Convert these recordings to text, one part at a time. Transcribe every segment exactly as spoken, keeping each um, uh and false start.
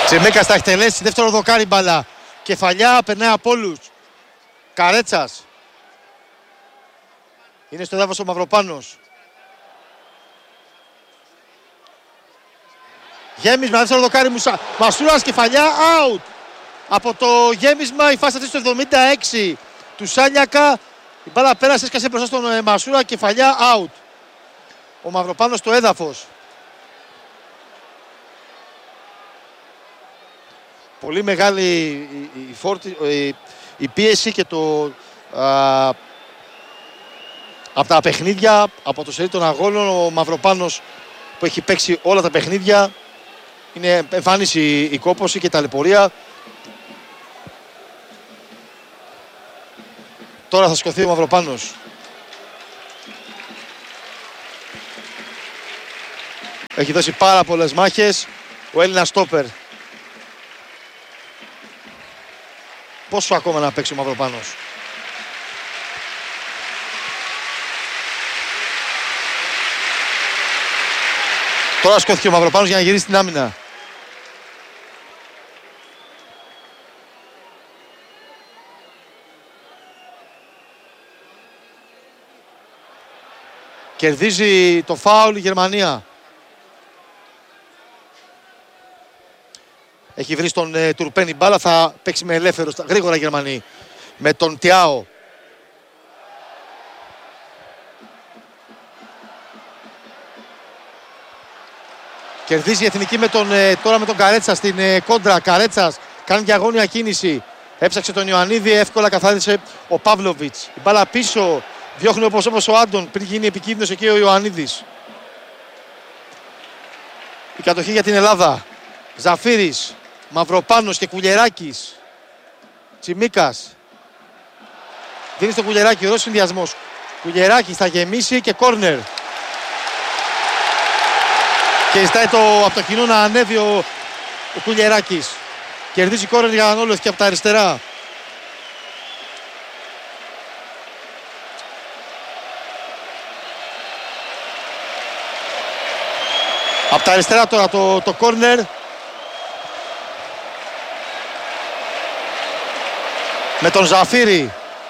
Τσιμίκας θα εκτελέσει, δεύτερο δοκάρι μπαλά. Κεφαλιά, περνάει από όλους. Καρέτσας. Είναι στο έδαφος ο Μαυροπάνος. Γέμισμα, δεύτερο δοκάρι Μουσα... Μασούρας, κεφαλιά, out. Από το γέμισμα η φάση αυτή στο εβδομήντα έξι του Σάλιακα. Η μπάλα πέρασε, έσκασε μπροστά στον Μασούρα, κεφαλιά, out. Ο Μαυροπάνος στο έδαφος. Πολύ μεγάλη η, η, φόρτι, η, η πίεση και το... Α, από τα παιχνίδια, από το σερί των αγώνων, ο Μαυροπάνος που έχει παίξει όλα τα παιχνίδια. Είναι εμφάνιση η κόπωση και η ταλαιπωρία. Τώρα θα σκοθεί ο Μαυροπάνος. Έχει δώσει πάρα πολλές μάχες ο Έλληνας στόπερ. Πόσο ακόμα να παίξει ο Μαυροπάνος? Τώρα σκόθηκε ο Μαυροπάνος για να γυρίσει την άμυνα. Κερδίζει το φάουλ η Γερμανία. Έχει βρει στον ε, Τουρπέν η μπάλα, θα παίξει με ελεύθερο γρήγορα οι Γερμανοί. Με τον Τιάο. Κερδίζει η Εθνική με τον, ε, τώρα με τον Καρέτσα στην ε, κόντρα. Καρέτσας κάνει διαγώνια κίνηση. Έψαξε τον Ιωαννίδη, εύκολα καθάρισε ο Παύλοβιτς. Η μπάλα πίσω, διώχνει όπως, όπως ο Άντων πριν γίνει επικίνδυνος εκεί ο Ιωαννίδης. Η κατοχή για την Ελλάδα. Ζαφύρης, Μαυροπάνος και Κουλιεράκης. Τσιμίκας. Δίνει στο Κουλιεράκη, ωραίος συνδυασμός. Κουλιεράκης θα γεμίσει και κόρνερ. Και ζητάει το, από το κοινό να ανέβει ο, ο Κουλιεράκης. Κερδίζει κόρνερ για Ανόλευ και από τα αριστερά. Από τα αριστερά τώρα το, το κόρνερ. Με τον Ζαφύρη.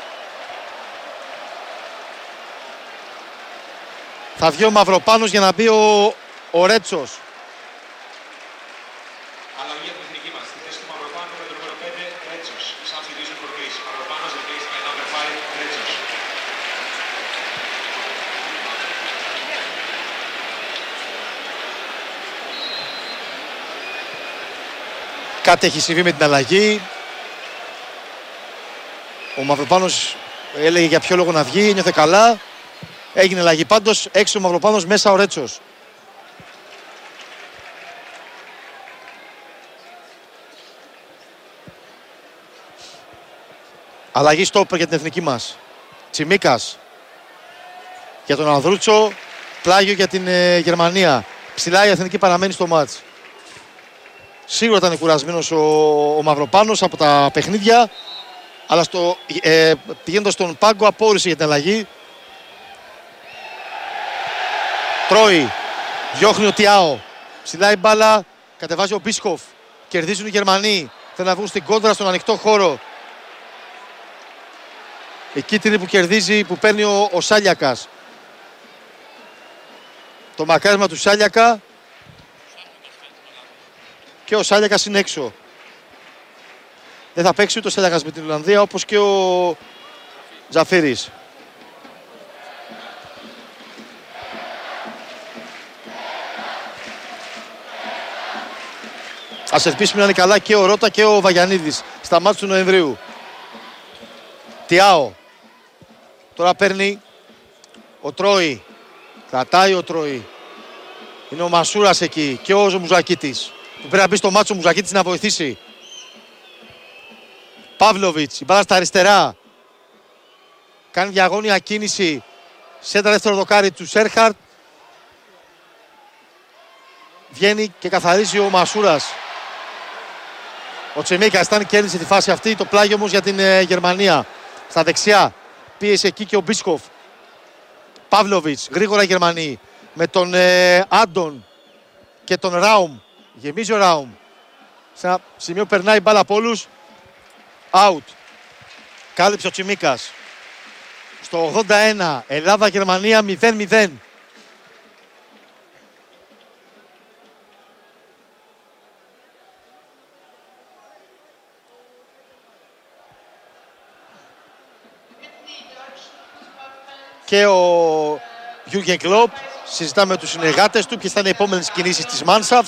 Θα βγει ο Μαυροπάνος για να μπει ο, ο Ρέτσος. Αλλαγή από την εθνική μας. Στη θέση του Μαυροπάνου με το νούμερο πέντε Ρέτσος. Substitution for Greece. Μαυροπάνος replaced by number five Ρέτσος. Κάτι έχει συμβεί με την αλλαγή. Ο Μαυροπάνος έλεγε για ποιο λόγο να βγει, νιώθε καλά. Έγινε αλλαγή πάντως, έξω ο Μαυροπάνος, μέσα ο Ρέτσος. Αλλαγή στόπερ για την εθνική μας. Τσιμίκας. Για τον Ανδρούτσο, πλάγιο για την ε, Γερμανία. Ψηλά η εθνική παραμένει στο μάτς. Σίγουρα ήταν κουρασμένος ο, ο Μαυροπάνος από τα παιχνίδια. Αλλά στο, ε, πηγαίνοντας στον πάγκο απόρρισε για την αλλαγή. Τρώει. Διώχνει ο Τιάο. Ψηλά η μπάλα. Κατεβάζει ο Μπίσκοφ. Κερδίζουν οι Γερμανοί. Θέλουν να βγουν στην κόντρα στον ανοιχτό χώρο. Η κίτρινη που κερδίζει, που παίρνει ο, ο Σάλιακας. Το μακάρισμα του Σάλιακα. Και ο Σάλιακας είναι έξω. Δεν θα παίξει ούτε ο Σάλιακας με την Ολλανδία, όπως και ο Ζαφύρης. Ας ελπίσουμε να είναι καλά και ο Ρώτα και ο Βαγιανίδης στα μάτς του Νοεμβρίου. Τιάο. Τώρα παίρνει ο Τρόι. Κρατάει ο Τρόι. Είναι ο Μασούρας εκεί και ο Μουζακίτης. Που πρέπει να μπει στο μάτσο ο Μουζακίτης να βοηθήσει. Παύλοβιτς, η μπάλα στα αριστερά. Κάνει διαγώνια κίνηση. Σέντα δεύτερο δοκάρι του Σέρχαρτ. Βγαίνει και καθαρίζει ο Μασούρας. Ο Τσιμίκας ήταν κέρδισε τη φάση αυτή. Το πλάγιο όμως για την ε, Γερμανία. Στα δεξιά πίεσε εκεί και ο Μπίσκοφ. Παύλοβιτς, γρήγορα οι Γερμανοί. Με τον ε, Άντων και τον Ράουμ. Γεμίζει ο Ράουμ. Σε ένα σημείο περνάει η μπάλα από όλους. Out. Κάλυψε ο Τσιμίκας. Στο ογδόντα ένα. Ελλάδα-Γερμανία μηδέν μηδέn. Και ο Jürgen Klopp συζητά με τους συνεργάτες του ποιες θα είναι οι επόμενες κινήσεις της Mannschaft.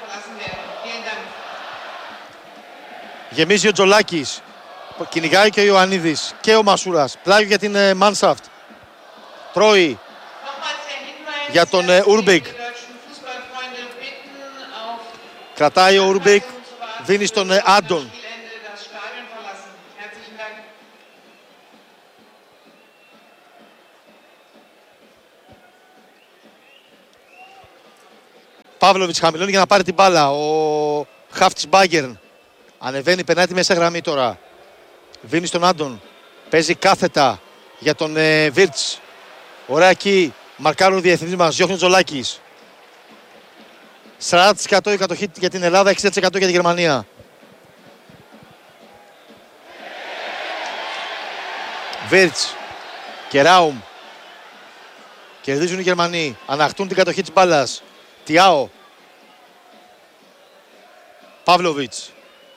Γεμίζει ο Τζολάκης. Κυνηγάει και ο Ιωαννίδης και ο Μασούρας. Πλάγιο για την Mannschaft. Τρώει για τον Ουρμπικ. Κρατάει ο Ουρμπικ. Δίνει στον Άντον. Παύλοβιτς χαμηλώνει για να πάρει την μπάλα. Ο Χαφ της Bayern ανεβαίνει, περνάει τη μέσα γραμμή τώρα. Δίνει στον Άντον. Παίζει κάθετα για τον ε, Βίρτς. Ωραία εκεί. Μαρκάρουν οι διεθνείς μας. Διώχνει ο Τζολάκης. σαράντα τοις εκατό η κατοχή για την Ελλάδα, εξήντα τοις εκατό για τη Γερμανία. Βίρτς και Ράουμ. Κερδίζουν οι Γερμανοί. Αναχτούν την κατοχή της μπάλας. Τιάο. Παύλοβιτς.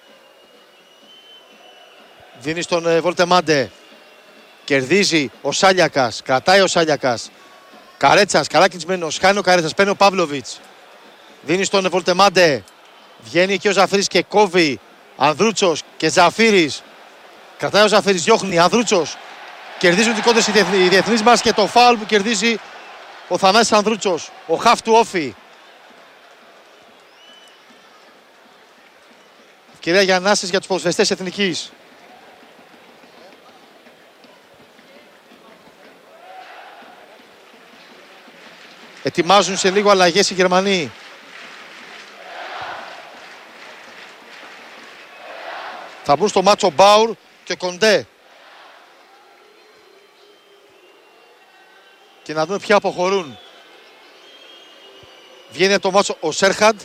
Δίνει στον ε, Βολτεμάντε. Κερδίζει ο Σάλιακας. Κρατάει ο Σάλιακας. Καρέτσας. Καλά κλεισμένος. Χάνει ο Καρέτσας. Παίρνει ο Παύλοβιτς. Δίνει στον ε, Βολτεμάντε. Βγαίνει και ο Ζαφύρης και κόβει. Ανδρούτσος και Ζαφύρης. Κρατάει ο Ζαφύρης. Διώχνει. Ανδρούτσος. Κερδίζουν την κόντες οι διεθνείς μας και το φάουλ που κερδίζει ο Θανάσης Ανδρούτσος. Ο χαφ του Όφη. Κυρία Γιαννάσης για τους ποδοσφαιριστές εθνικής. Ετοιμάζουν σε λίγο αλλαγές οι Γερμανοί. Θα μπουν στο μάτσο Μπάουρ και Κοντέ. Και να δούμε ποια αποχωρούν. Βγαίνει από το μάτσο ο Σέρχαντ.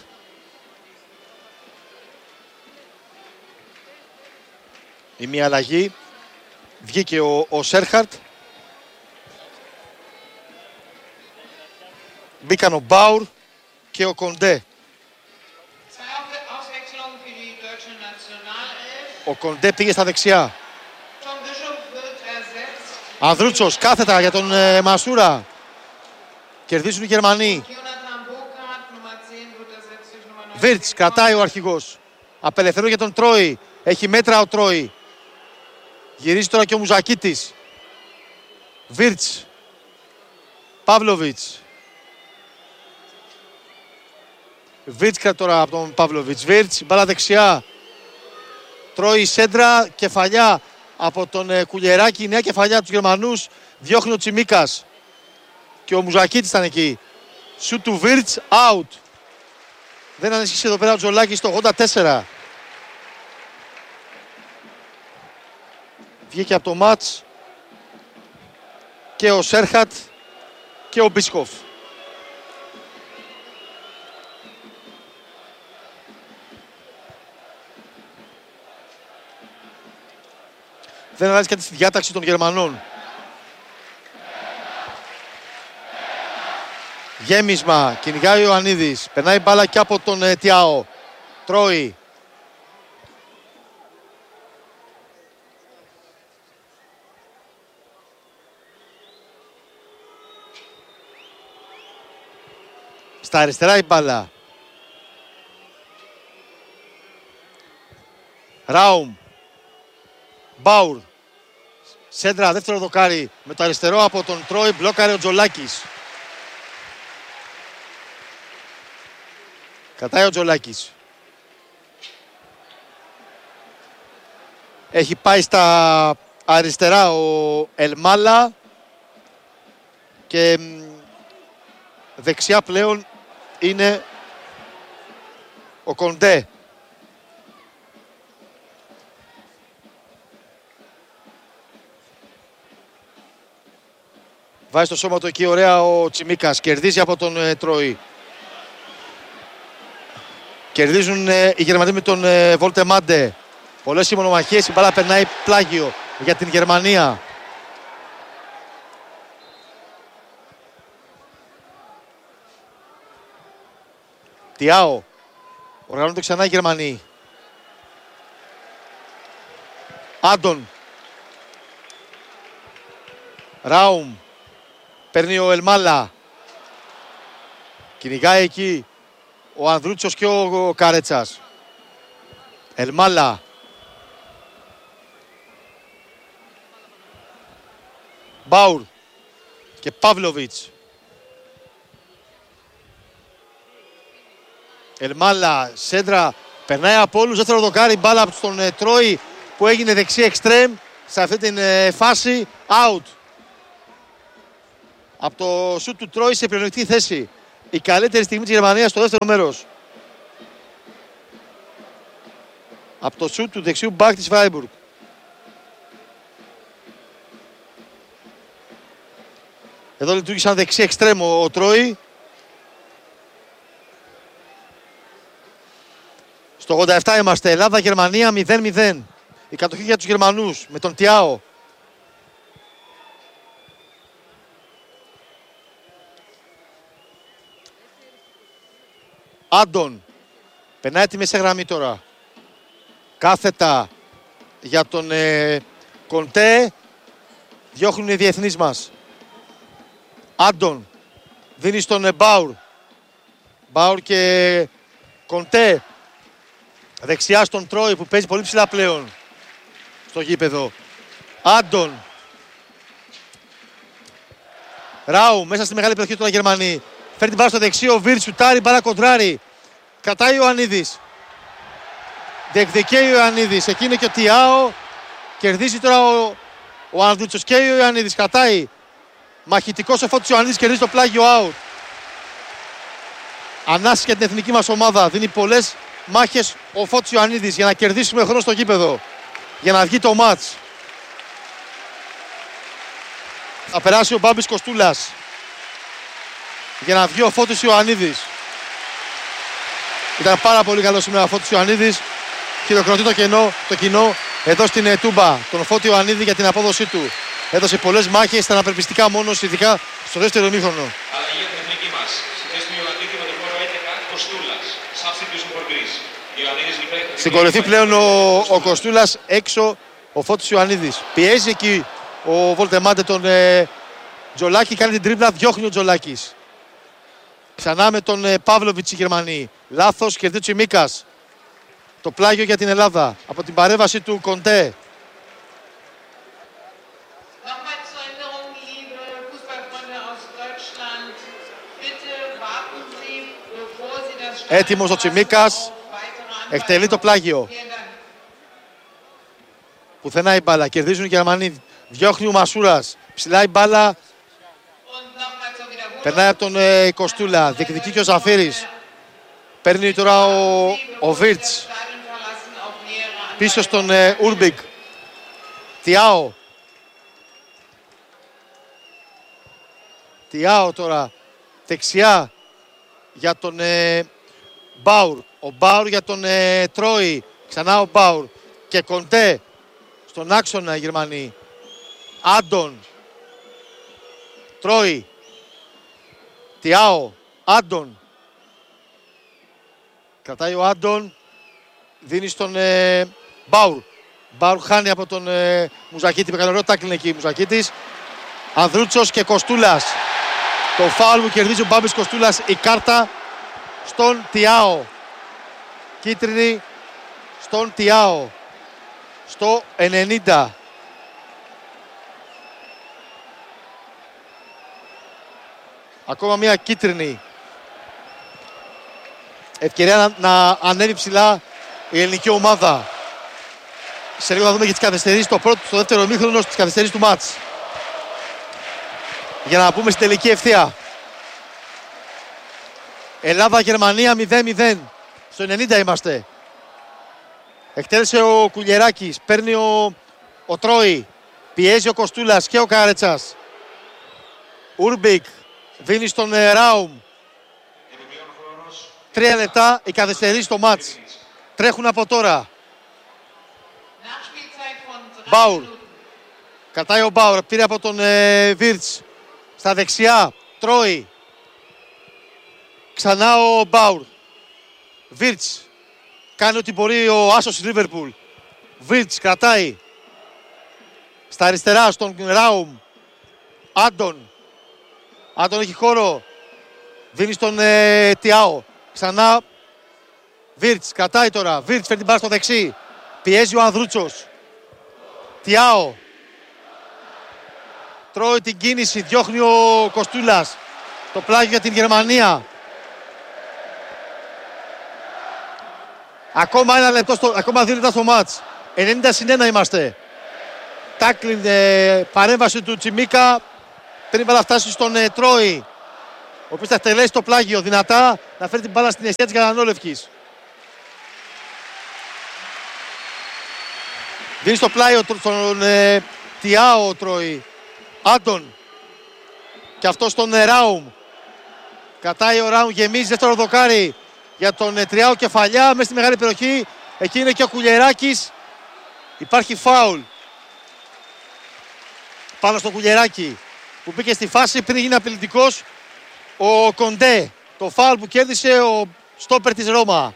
Η μία αλλαγή. Βγήκε ο, ο Σέρχαρτ. Μπήκαν ο Μπάουρ και ο Κοντέ. Ο Κοντέ πήγε στα δεξιά. Ανδρούτσος κάθετα για τον ε, Μασούρα. Κερδίζουν οι Γερμανοί. Βίρτς κρατάει ο αρχηγός. Απελευθερώ για τον Τρόι. Έχει μέτρα ο Τρόι. Γυρίζει τώρα και ο Μουζακίτης. Βίρτς. Παύλοβιτς. Βίρτς κρατάει τώρα από τον Παύλοβιτς. Βίρτς, μπάλα δεξιά. Τρώει σέντρα, κεφαλιά από τον ε, Κουλιεράκη. Η νέα κεφαλιά τους Γερμανούς. Διώχνει ο Τσιμίκας. Και ο Μουζακίτης ήταν εκεί. Σουτ του Βίρτς, out. Δεν ανέσχυσε εδώ πέρα ο Τζολάκης στο ογδόντα τέσσερα. Βγήκε από το μάτς και ο Σέρχατ και ο Μπίσκοφ. Δεν αλλάζει κάτι στη διάταξη των Γερμανών. Γέμισμα, κυνηγάει ο Ιωαννίδης. Περνάει μπάλα και από τον ε, Τιάο. Τρώει. Στα αριστερά η μπάλα. Ράουμ. Μπάουρ. Σέντρα, δεύτερο δοκάρι με το αριστερό από τον Τρόι. Μπλόκαρε ο Τζολάκης. Κατάει ο Τζολάκης. Έχει πάει στα αριστερά ο Ελμάλα. Και δεξιά πλέον είναι ο Κοντέ. Βάζει στο σώμα του εκεί ωραία ο Τσιμίκας. Κερδίζει από τον ε, Τρόι. Κερδίζουν ε, οι Γερμανοί με τον ε, Βολτεμάντε. Πολλές οι μονομαχίες, η μπάλα περνάει πλάγιο για την Γερμανία. Τιάο. Οργανώνονται ξανά οι Γερμανοί. Άντων. Ράουμ. Παίρνει ο Ελμάλα. Κυνηγάει εκεί ο Ανδρούτσος και ο Καρέτσας. Ελμάλα. Μπάουρ και Παύλοβιτς. Ελμάλα, σέντρα, περνάει από όλους, δεύτερο δοκάρι, μπάλα από τον ε, Τρόι που έγινε δεξί εξτρέμ σε αυτή την ε, φάση, out. Από το σουτ του Τρόι σε πλεονεκτική θέση. Η καλύτερη στιγμή της Γερμανίας στο δεύτερο μέρος. Από το σουτ του δεξιού μπακ της Φράιμπουργκ. Εδώ λειτουργήσαν δεξί εξτρέμ ο, ο Τρόι. Στο ογδόντα επτά είμαστε, Ελλάδα-Γερμανία μηδέν μηδέν. Η κατοχή για τους Γερμανούς με τον Τιάο. Άντων. Περνάει τη μέσα γραμμή τώρα. Κάθετα για τον ε, Κοντέ. Διώχνουν οι διεθνείς μας. Άντων. Δίνει στον ε, Μπάουρ. Μπάουρ και Κοντέ. Δεξιά στον Τρόι που παίζει πολύ ψηλά πλέον στο γήπεδο. Άντων. Ράου μέσα στη μεγάλη περιοχή του Γερμανοί. Φέρνει την μπάλα στο δεξί, ο Βίρτς σουτάρει, μπάλα κοντράρει. Κρατάει ο Ιωαννίδης. Διεκδικεί ο Ιωαννίδης. Εκεί είναι και ο Τιάο. Κερδίζει τώρα ο, ο Ανδρούτσος και ο Ιωαννίδης. Κρατάει. Μαχητικός ο Φώτης Ιωαννίδης, κερδίζει το πλάγιο out. Ανάση για την εθνική μας ομάδα. Δίνει πολλές μάχες ο Φώτης Ιωαννίδης για να κερδίσουμε χρόνο στο γήπεδο. Για να βγει το μάτς. Θα περάσει ο Μπάμπης Κοστούλας. Για να βγει ο Φώτης Ιωαννίδης. Ήταν πάρα πολύ καλό σήμερα ο Φώτης Ιωαννίδης. Χειροκροτεί το, κενό, το κοινό εδώ στην ε, Τούμπα. Τον Φώτη Ιωαννίδη για την απόδοσή του. Έδωσε πολλές μάχες, ήταν απελπιστικά μόνος, ειδικά στο δεύτερο ημίχρονο. Αλλαγή για την εθνική μας. Στη θέση του Ιωαννίδη με τον νούμερο έντεκα Κοστούλας. Substitution for Greece. Στην κορυφή πλέον ο, ο Κοστούλας, έξω ο Φώτης Ιωαννίδης. Πιέζει εκεί ο Βολτεμάντε τον ε, Τζολάκη, κάνει την τρίπλα, διώχνει ο Τζολάκης. Ξανά με τον ε, Παύλοβιτς οι Γερμανοί. Λάθος, κερδίζει ο Τσιμίκας. Το πλάγιο για την Ελλάδα από την παρέμβαση του Κοντέ. Έτοιμος ο Τσιμίκας. Εκτελεί το πλάγιο. Πουθενά η μπάλα. Κερδίζουν οι Γερμανοί. Διώχνει ο Μασούρας. Ψηλά η μπάλα. Περνάει από τον ε, Κοστούλα. Διεκδικεί και ο Ζαφύρης. Παίρνει τώρα ο, ο Βίρτς. Πίσω στον ε, Ουρμπικ. Τιάο. Τιάο τώρα. Δεξιά για τον ε, Μπάουρ. Ο Μπάουρ για τον ε, Τρόι. Ξανά ο Μπάουρ. Και Κοντέ. Στον άξονα οι Γερμανοί. Άντων. Τρόι. Τιάο. Άντων. Κρατάει ο Άντων. Δίνει στον ε, Μπάουρ. Μπάουρ χάνει από τον ε, Μουζακίτη. Με καλό τάκλιν εκεί η Μουζακίτης. Ανδρούτσος και Κοστούλας. Το φάουλ που κερδίζει ο Μπάμπης Κοστούλας. Η κάρτα στον Τιάο. Κίτρινη στον Τιάο. Στο ενενήντα. Ακόμα μια κίτρινη. Ευκαιρία να, να ανέβει ψηλά η ελληνική ομάδα. Σε λίγο θα δούμε και τις καθυστερήσεις στο πρώτο, στο δεύτερο ημίχρονο, στις καθυστερήσεις του μάτς. Για να πούμε στην τελική ευθεία. Ελλάδα-Γερμανία μηδέν μηδέν. Στο ενενήντα είμαστε. Εκτέλεσε ο Κουλιεράκης. Παίρνει ο, ο Τρόι. Πιέζει ο Κοστούλας και ο Καρέτσας. Ουρμπικ. Δίνει στον ε, Ράουμ. Τρία λεπτά οι καθυστερήσεις στο μάτς. Τρέχουν από τώρα. Μπάουρ. Κατάει ο Μπάουρ. Πήρε από τον ε, Βίρτς. Στα δεξιά. Τρώει. Ξανά ο Μπάουρ. Βίρτς. Κάνει ό,τι μπορεί ο άσος Λίβερπουλ. Βίρτς κρατάει. Στα αριστερά στον Ράουμ. Άντον. Άντον έχει χώρο. Δίνει στον ε, Τιάο. Ξανά Βίρτς. Κρατάει τώρα. Βίρτς φέρνει την μπάλα στο δεξί. Πιέζει ο Ανδρούτσος. Τιάο. Τρώει την κίνηση. Διώχνει ο Κοστούλας. Το πλάγιο για την Γερμανία. Ακόμα ένα λεπτό, στο, ακόμα δύο λεπτά στο μάτς. ενενήντα συν ένα είμαστε. Τάκλιν, ε, παρέμβαση του Τσιμίκα. Πριν μπάλα φτάσει στον ε, Τρόι. Ο οποίος θα εκτελέσει το πλάγιο δυνατά. Να φέρει την μπάλα στην αιστεία της Γαλανόλευκης. Δίνει στο πλάι στον ε, Τιάο ο Τρόι. Άντων. Και αυτό στον ε, Ράουμ. Κατάει ο Ράουμ, γεμίζει δεύτερο δοκάρι για τον ε, Τριάο κεφαλιά. Μέσα στη μεγάλη περιοχή. Εκεί είναι και ο Κουλιεράκης. Υπάρχει φάουλ πάνω στο Κουλιεράκη που μπήκε στη φάση πριν γίνει απειλητικός ο Κοντέ. Το φάουλ που κέρδισε ο στόπερ της Ρώμα.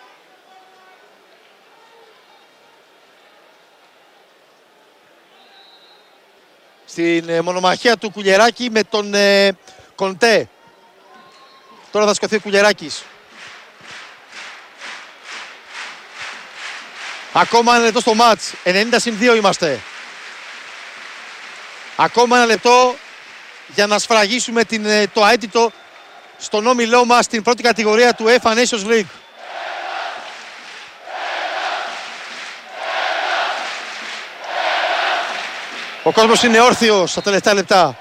Στην ε, μονομαχία του Κουλιεράκη με τον ε, Κοντέ. Τώρα θα σκοθεί ο Κουλιεράκης. Ακόμα ένα λεπτό στο μάτς. ενενήντα συν δύο είμαστε. Ακόμα ένα λεπτό για να σφραγίσουμε την, το αίτητο στον όμιλό μας στην πρώτη κατηγορία του UEFA Nations League. Ο κόσμος είναι όρθιος στα τελευταία λεπτά.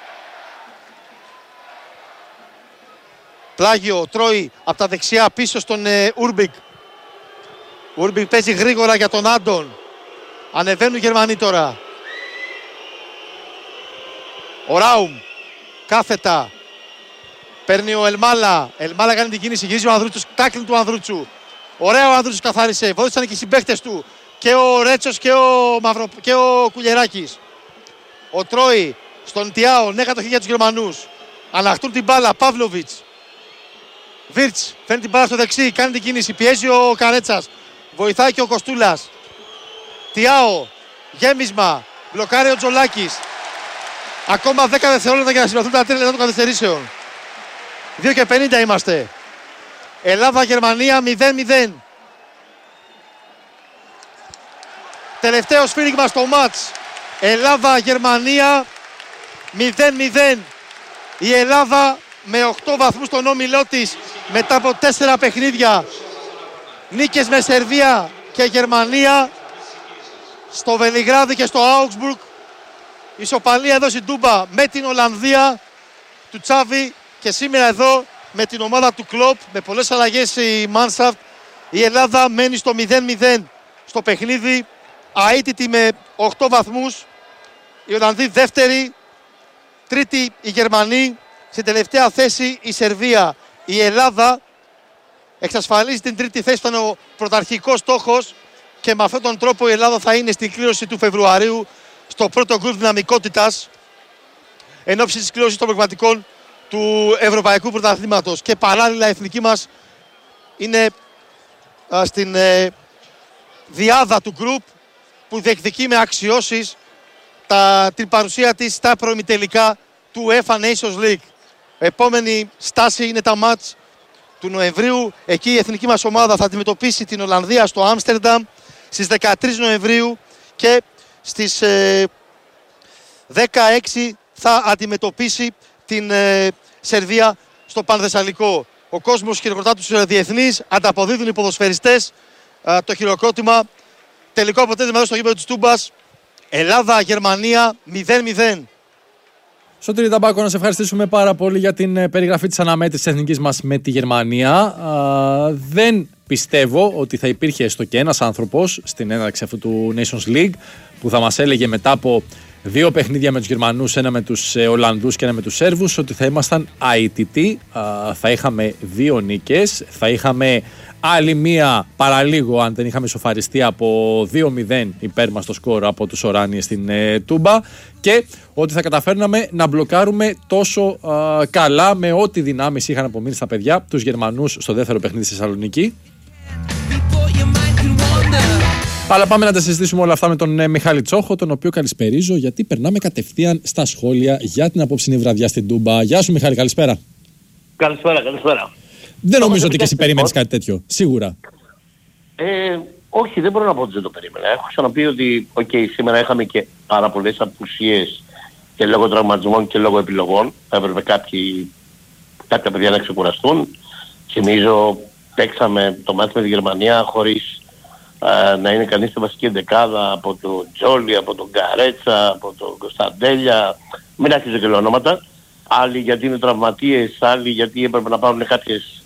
Πλάγιο τρώει από τα δεξιά πίσω στον ε, Ούρμπικ. Ο Ούρμπικ παίζει γρήγορα για τον Άντων. Ανεβαίνουν οι Γερμανοί τώρα. Ο Ράουμ. Κάθετα. Παίρνει ο Ελμάλα. Ελμάλα κάνει την κίνηση. Γυρίζει ο Ανδρούτσος. Τάκλιν του Ανδρούτσου. Ωραία ο Ανδρούτσος καθάρισε. Βοήθησαν και οι συμπαίκτες του. Και ο Ρέτσος και ο, Μαυρο... και ο Κουλιεράκης. Ο Τρόι στον Τιάο. Ναι, κατοχή για τους Γερμανούς. Αναχτούν την μπάλα. Παύλοβιτς. Βίρτς. Φέρνει την μπάλα στο δεξί. Κάνει την κίνηση. Πιέζει ο Καρέτσας. Βοηθάει και ο Κοστούλας. Τιάο. Γέμισμα. Μπλοκάρει ο Τζολάκης. Ακόμα δέκα δευτερόλεπτα για να συμπληρωθούν τα τρία λεπτά των καθυστερήσεων. δύο και πενήντα είμαστε. Ελλάδα-Γερμανία μηδέν μηδέν. Τελευταίο σφύριγμα στο μάτς. Ελλάδα-Γερμανία μηδέν μηδέν. Η Ελλάδα με οκτώ βαθμούς στον όμιλό της μετά από τέσσερα παιχνίδια. Νίκες με Σερβία και Γερμανία. Στο Βελιγράδι και στο Augsburg. Ισοπαλία εδώ στην Τούμπα με την Ολλανδία του Τσάβη και σήμερα εδώ με την ομάδα του Κλοπ με πολλές αλλαγές η Μάνσαφτ. Η Ελλάδα μένει στο μηδέν μηδέν στο παιχνίδι, αίτητη με οκτώ βαθμούς. Οι Ολλανδοί δεύτερη, τρίτη οι Γερμανοί, στην τελευταία θέση η Σερβία. Η Ελλάδα εξασφαλίζει την τρίτη θέση, ήταν ο πρωταρχικός στόχος και με αυτόν τον τρόπο η Ελλάδα θα είναι στην κλήρωση του Φεβρουαρίου στο πρώτο γκρουπ δυναμικότητας εν ώψη της κλήρωσης των πραγματικών του Ευρωπαϊκού Πρωταθλήματος. Και παράλληλα η εθνική μας είναι α, στην ε, διάδα του γκρουπ που διεκδικεί με αξιώσεις τα, την παρουσία της στα προημιτελικά του UEFA Nations League. Επόμενη στάση είναι τα μάτς του Νοεμβρίου. Εκεί η εθνική μας ομάδα θα αντιμετωπίσει την Ολλανδία στο Άμστερνταμ στις δεκατρείς Νοεμβρίου και στις ε, δεκαέξι θα αντιμετωπίσει την ε, Σερβία στο Πανθεσσαλικό. Ο κόσμος χειροκροτά τους ε, διεθνείς, ανταποδίδουν οι ποδοσφαιριστές ε, το χειροκρότημα. Τελικό αποτέλεσμα εδώ στο γήπεδο της Τούμπας. Ελλάδα-Γερμανία μηδέν μηδέν. Σωτήρη Ταμπάκο, να σε ευχαριστήσουμε πάρα πολύ για την περιγραφή της αναμέτρησης της εθνικής μας με τη Γερμανία. Α, δεν πιστεύω ότι θα υπήρχε έστω και ένας άνθρωπος στην έναρξη αυτού του Nations League που θα μας έλεγε μετά από δύο παιχνίδια με τους Γερμανούς, ένα με τους ε, Ολλανδούς και ένα με τους Σέρβους, ότι θα ήμασταν αητητοί, θα είχαμε δύο νίκες, θα είχαμε άλλη μία παραλίγο αν δεν είχαμε σοφαριστεί από δύο μηδέν υπέρ μας το σκορ από τους Οράνιες στην ε, Τούμπα, και ότι θα καταφέρναμε να μπλοκάρουμε τόσο α, καλά με ό,τι δυνάμεις είχαν απομείνει στα παιδιά τους Γερμανούς στο δεύτερο παιχνίδι στη Θεσσαλονίκη. Αλλά πάμε να τα συζητήσουμε όλα αυτά με τον ε, Μιχάλη Τσόχο, τον οποίο καλησπερίζω, γιατί περνάμε κατευθείαν στα σχόλια για την απόψινή βραδιά στην Τούμπα. Γεια σου Μιχάλη, καλησπέρα. Καλησπέρα, καλησπέρα. Δεν νομίζω ότι και εσύ περίμενες κάτι τέτοιο, σίγουρα. Ε, όχι, δεν μπορώ να πω ότι δεν το περίμενα. Έχω ξαναπεί ότι okay, σήμερα είχαμε και πάρα πολλές απουσίες και λόγω τραυματισμών και λόγω επιλογών. Θα έπρεπε κάποιοι, κάποια παιδιά να ξεκουραστούν. Θυμίζω, παίξαμε το μάτι με τη Γερμανία χωρίς ε, να είναι κανείς στη βασική εντεκάδα, από τον Τζόλι, από τον Γκαρέτσα, από τον Κωνσταντέλια. Μην άρχιζε και ονόματα. Άλλοι γιατί είναι τραυματίες, άλλοι γιατί έπρεπε να πάρουν κάποιες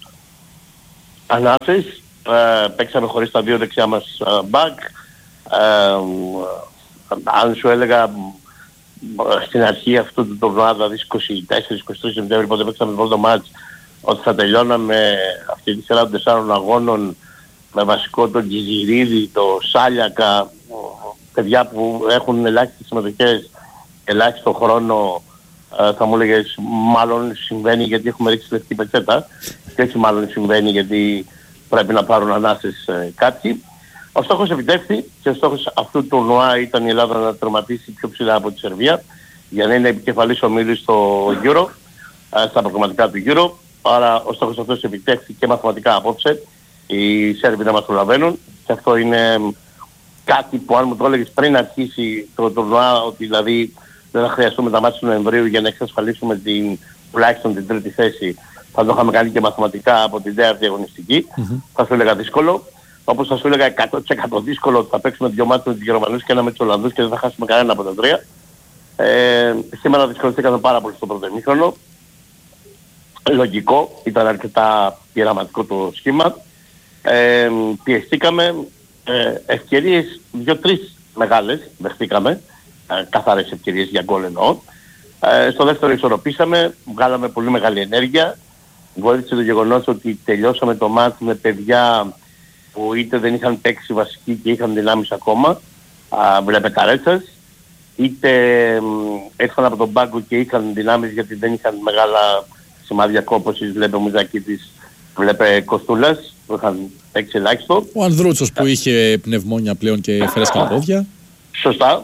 ανάσες. Ε, παίξαμε χωρίς τα δύο δεξιά μας μπακ. Ε, αν σου έλεγα στην αρχή αυτού του τουρνουά, δηλαδή είκοσι τέσσερα είκοσι τρία Σεπτέμβρη, πότε παίξαμε το πρώτο μάτς, ότι θα τελειώναμε αυτή τη σειρά των τεσσάρων αγώνων με βασικό τον Κιζιρίδη, τον Σάλιακα, παιδιά που έχουν ελάχιστες συμμετοχές, ελάχιστο χρόνο. Uh, θα μου έλεγες μάλλον συμβαίνει γιατί έχουμε ρίξει λευκή πετσέτα και έτσι μάλλον συμβαίνει γιατί πρέπει να πάρουν ανάσες ε, κάποιοι. Ο στόχος επιτεύχθη και ο στόχος αυτού του τουρνουά ήταν η Ελλάδα να τερματίσει πιο ψηλά από τη Σερβία για να είναι επικεφαλής ομίλου στο Euro, ε, στα προγραμματικά του Euro. Άρα ο στόχος αυτός επιτεύχθη και μαθηματικά απόψε. Οι Σέρβοι να μας προλαβαίνουν και αυτό είναι κάτι που αν μου το έλεγες πριν αρχίσει το τουρνουά, ότι δηλαδή δεν θα χρειαστούμε τα μάτια του Νοεμβρίου για να εξασφαλίσουμε την, τουλάχιστον την τρίτη θέση. Θα το είχαμε κάνει και μαθηματικά από την τέταρτη αγωνιστική. Mm-hmm. Θα σου έλεγα δύσκολο. Όπως θα σου έλεγα εκατό τοις εκατό δύσκολο ότι θα παίξουμε δύο μάτια με τους Γερμανούς και ένα με τους Ολλανδούς και δεν θα χάσουμε κανένα από τα τρία. Ε, σήμερα δυσκολευτήκαμε πάρα πολύ στο πρώτο ημίχρονο. Λογικό, ήταν αρκετά πειραματικό το σχήμα. Ε, πιεστήκαμε. Ε, ευκαιρίες δύο-τρεις μεγάλες δεχτήκαμε. Ε, καθαρές ευκαιρίες για γκολ εννοώ. Ε, στο δεύτερο ισορροπήσαμε, βγάλαμε πολύ μεγάλη ενέργεια. Βοήθησε το γεγονός ότι τελειώσαμε το μάτς με παιδιά που είτε δεν είχαν παίξει βασική και είχαν δυνάμεις ακόμα, α, βλέπε Καρέτσας, είτε έρθαν από τον πάγκο και είχαν δυνάμεις γιατί δεν είχαν μεγάλα σημάδια κόπωσης, βλέπε ο Μουζακίτης, βλέπε Κοστούλας που είχαν παίξει ελάχιστο. Ο Ανδρούτσος που είχε πνευμόνια πλέον και φρέσκα πόδια. Σωστά.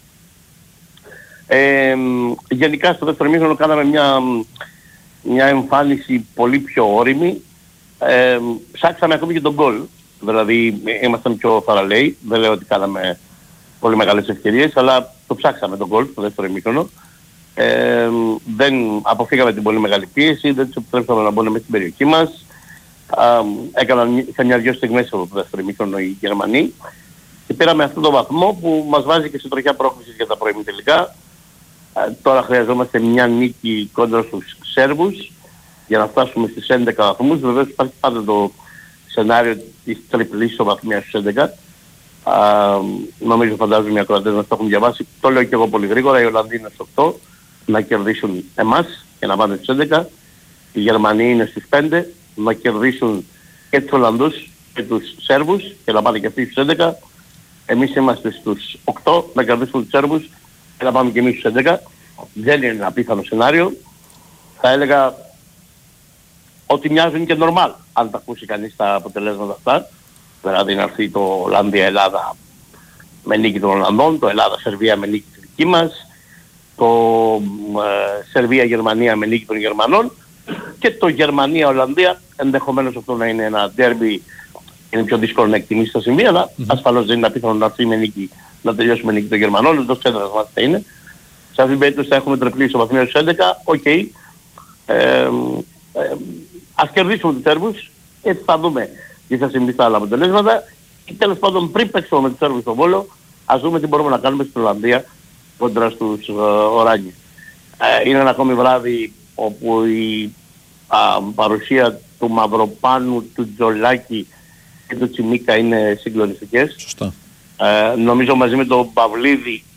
Ε, γενικά στο δεύτερο ημίχρονο κάναμε μια, μια εμφάνιση πολύ πιο όριμη. Ε, ψάξαμε ακόμη και τον γκολ. Δηλαδή ήμασταν πιο θαραλέοι. Δεν λέω ότι κάναμε πολύ μεγάλες ευκαιρίες, αλλά το ψάξαμε τον γκολ στο δεύτερο ημίχρονο. Ε, δεν αποφύγαμε την πολύ μεγάλη πίεση, δεν τους επιτρέψαμε να μπουν μέσα στην περιοχή μας. Ε, έκαναν, είχαν μια-δυο στιγμές από το δεύτερο ημίχρονο οι Γερμανοί. Και πήραμε αυτόν τον βαθμό που μας βάζει και σε τροχιά πρόκλησης για τα πρώιμη τελικά. Ε, τώρα χρειαζόμαστε μια νίκη κόντρα στους Σέρβους για να φτάσουμε στις έντεκα βαθμούς. Βεβαίως υπάρχει πάντα το σενάριο της τριπλής ισοβαθμίας στους έντεκα. Ε, νομίζω φαντάζομαι οι ακροατές μας το έχουν διαβάσει. Το λέω και εγώ πολύ γρήγορα. Οι Ολλανδοί είναι στους οκτώ να κερδίσουν εμάς και να πάνε στους έντεκα. Οι Γερμανοί είναι στους πέντε να κερδίσουν και τους Ολλανδούς και τους Σέρβους και να πάνε και αυτοί στους έντεκα. Εμείς είμαστε στους οκτώ να κερδίσουμε τους Σέρβους και να πάμε και εμείς στους έντεκα. Δεν είναι ένα απίθανο σενάριο. Θα έλεγα ότι μοιάζουν και normal αν τα ακούσει κανείς τα αποτελέσματα αυτά. Δηλαδή να έρθει το Ολλανδία-Ελλάδα με νίκη των Ολλανδών, το Ελλάδα-Σερβία με νίκη της δική μας, το ε, Σερβία-Γερμανία με νίκη των Γερμανών και το Γερμανία-Ολλανδία, ενδεχομένως αυτό να είναι ένα ντέρμπι. Είναι πιο δύσκολο να εκτιμήσει τα σημεία, αλλά mm-hmm. ασφαλώς δεν είναι απίθανο να έρθει με νίκη, να τελειώσουμε νίκη των Γερμανών, εντός κέντρας μας θα είναι. Σε αυτήν την περίπτωση θα έχουμε τριπλή ισοβαθμία στους έντεκα, οκ. Okay. Ε, ε, ας κερδίσουμε τους Σέρβους, έτσι θα δούμε τι θα συμβεί στα άλλα αποτελέσματα. Και τέλος πάντων πριν παίξουμε με τους Σέρβους στον Βόλο, ας δούμε τι μπορούμε να κάνουμε στην Ολλανδία κόντρα στους uh, Οράνιες. Ε, είναι ένα ακόμη βράδυ όπου η α, παρουσία του Μαυροπάνου, του Τζολάκη και του Τσιμίκα είναι συγκλονιστικές. Σωστά. Ε, νομίζω μαζί με τον Παυλίδη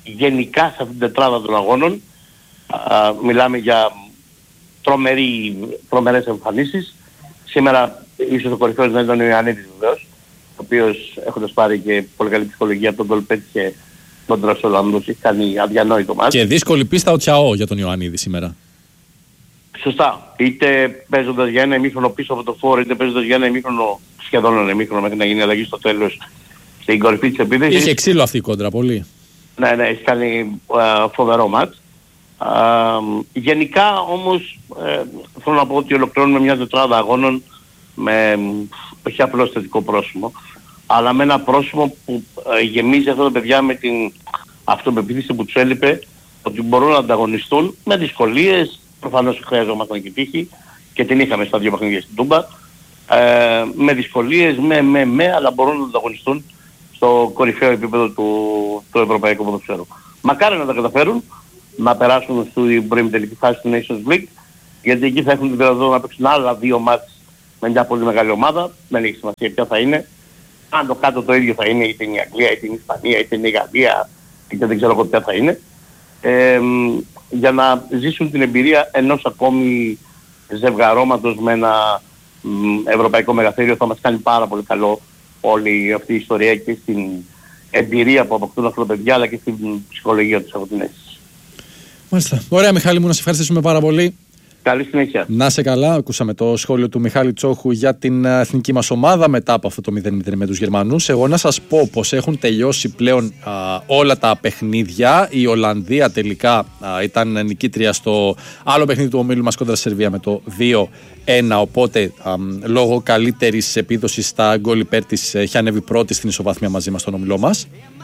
γενικά σε αυτήν την τετράδα των αγώνων. Α, μιλάμε για τρομερή, τρομερές εμφανίσεις. Σήμερα ίσως ο κορυφαίος να ήταν ο Ιωαννίδης βεβαίως, ο οποίος έχοντας πάρει και πολύ καλή ψυχολογία από τον γκολ πέτυχε κόντρα στους Ολλανδούς, έχει κάνει αδιανόητο μάτς. Και δύσκολη πίστα ο Τσαό για τον Ιωαννίδη σήμερα. Σωστά. Είτε παίζοντας για ένα ημίχρονο πίσω από το φόρ, είτε παίζοντας για ένα ημίχρονο, σχεδόν ένα ημίχρονο μέχρι να γίνει αλλαγή στο τέλος στην κορυφή της επίθεσης. Είχε ξύλο αυτή η κόντρα πολύ. Ναι, ναι, έχει κάνει uh, φοβερό μάτς. Uh, γενικά όμως uh, θέλω να πω ότι ολοκληρώνουμε μια τετράδα αγώνων με όχι απλώς θετικό πρόσημο, αλλά με ένα πρόσημο που uh, γεμίζει αυτά τα παιδιά με την αυτοπεποίθηση που τους έλειπε, ότι μπορούν να ανταγωνιστούν με δυσκολίες. Προφανώς χρειαζόμασταν και τύχη και την είχαμε στα δύο παιχνίδια στην Τούμπα, ε, με δυσκολίες, με, με, με, αλλά μπορούν να ανταγωνιστούν στο κορυφαίο επίπεδο του, του ευρωπαϊκού ποδοσφαίρου. Μακάρι να τα καταφέρουν, να περάσουν στην πρώιμη τελική φάση του Nations League, γιατί εκεί θα έχουν τη δυνατότητα να παίξουν άλλα δύο μάτς με μια πολύ μεγάλη ομάδα, δεν έχει σημασία ποια θα είναι. Αν το κάτω το ίδιο θα είναι, είτε είναι η Αγγλία, είτε είναι η Ισπανία, είτε είναι η Γαλλία, είτε δεν ξέρω ποια θα είναι. Ε, για να ζήσουν την εμπειρία ενός ακόμη ζευγαρώματος με ένα μ, ευρωπαϊκό μεγαθύριο. Θα μας κάνει πάρα πολύ καλό όλη αυτή η ιστορία και στην εμπειρία που αποκτούν αυτά τα παιδιά, αλλά και στην ψυχολογία τους από την αίσθηση. Μάλιστα. Ωραία, Μιχάλη μου, να σε ευχαριστήσουμε πάρα πολύ. Καλή συνέχεια. Να σε καλά. Ακούσαμε το σχόλιο του Μιχάλη Τσόχου για την εθνική μας ομάδα μετά από αυτό το μηδέν μηδέν με τους Γερμανούς. Εγώ να σας πω πως έχουν τελειώσει πλέον α, όλα τα παιχνίδια. Η Ολλανδία τελικά α, ήταν νικήτρια στο άλλο παιχνίδι του ομίλου μας κόντρα στη Σερβία με το δύο ένα. Οπότε α, λόγω καλύτερης επίδοσης στα γκολ υπέρ της έχει ανέβει πρώτη στην ισοβαθμία μαζί μας στον ομιλό μας.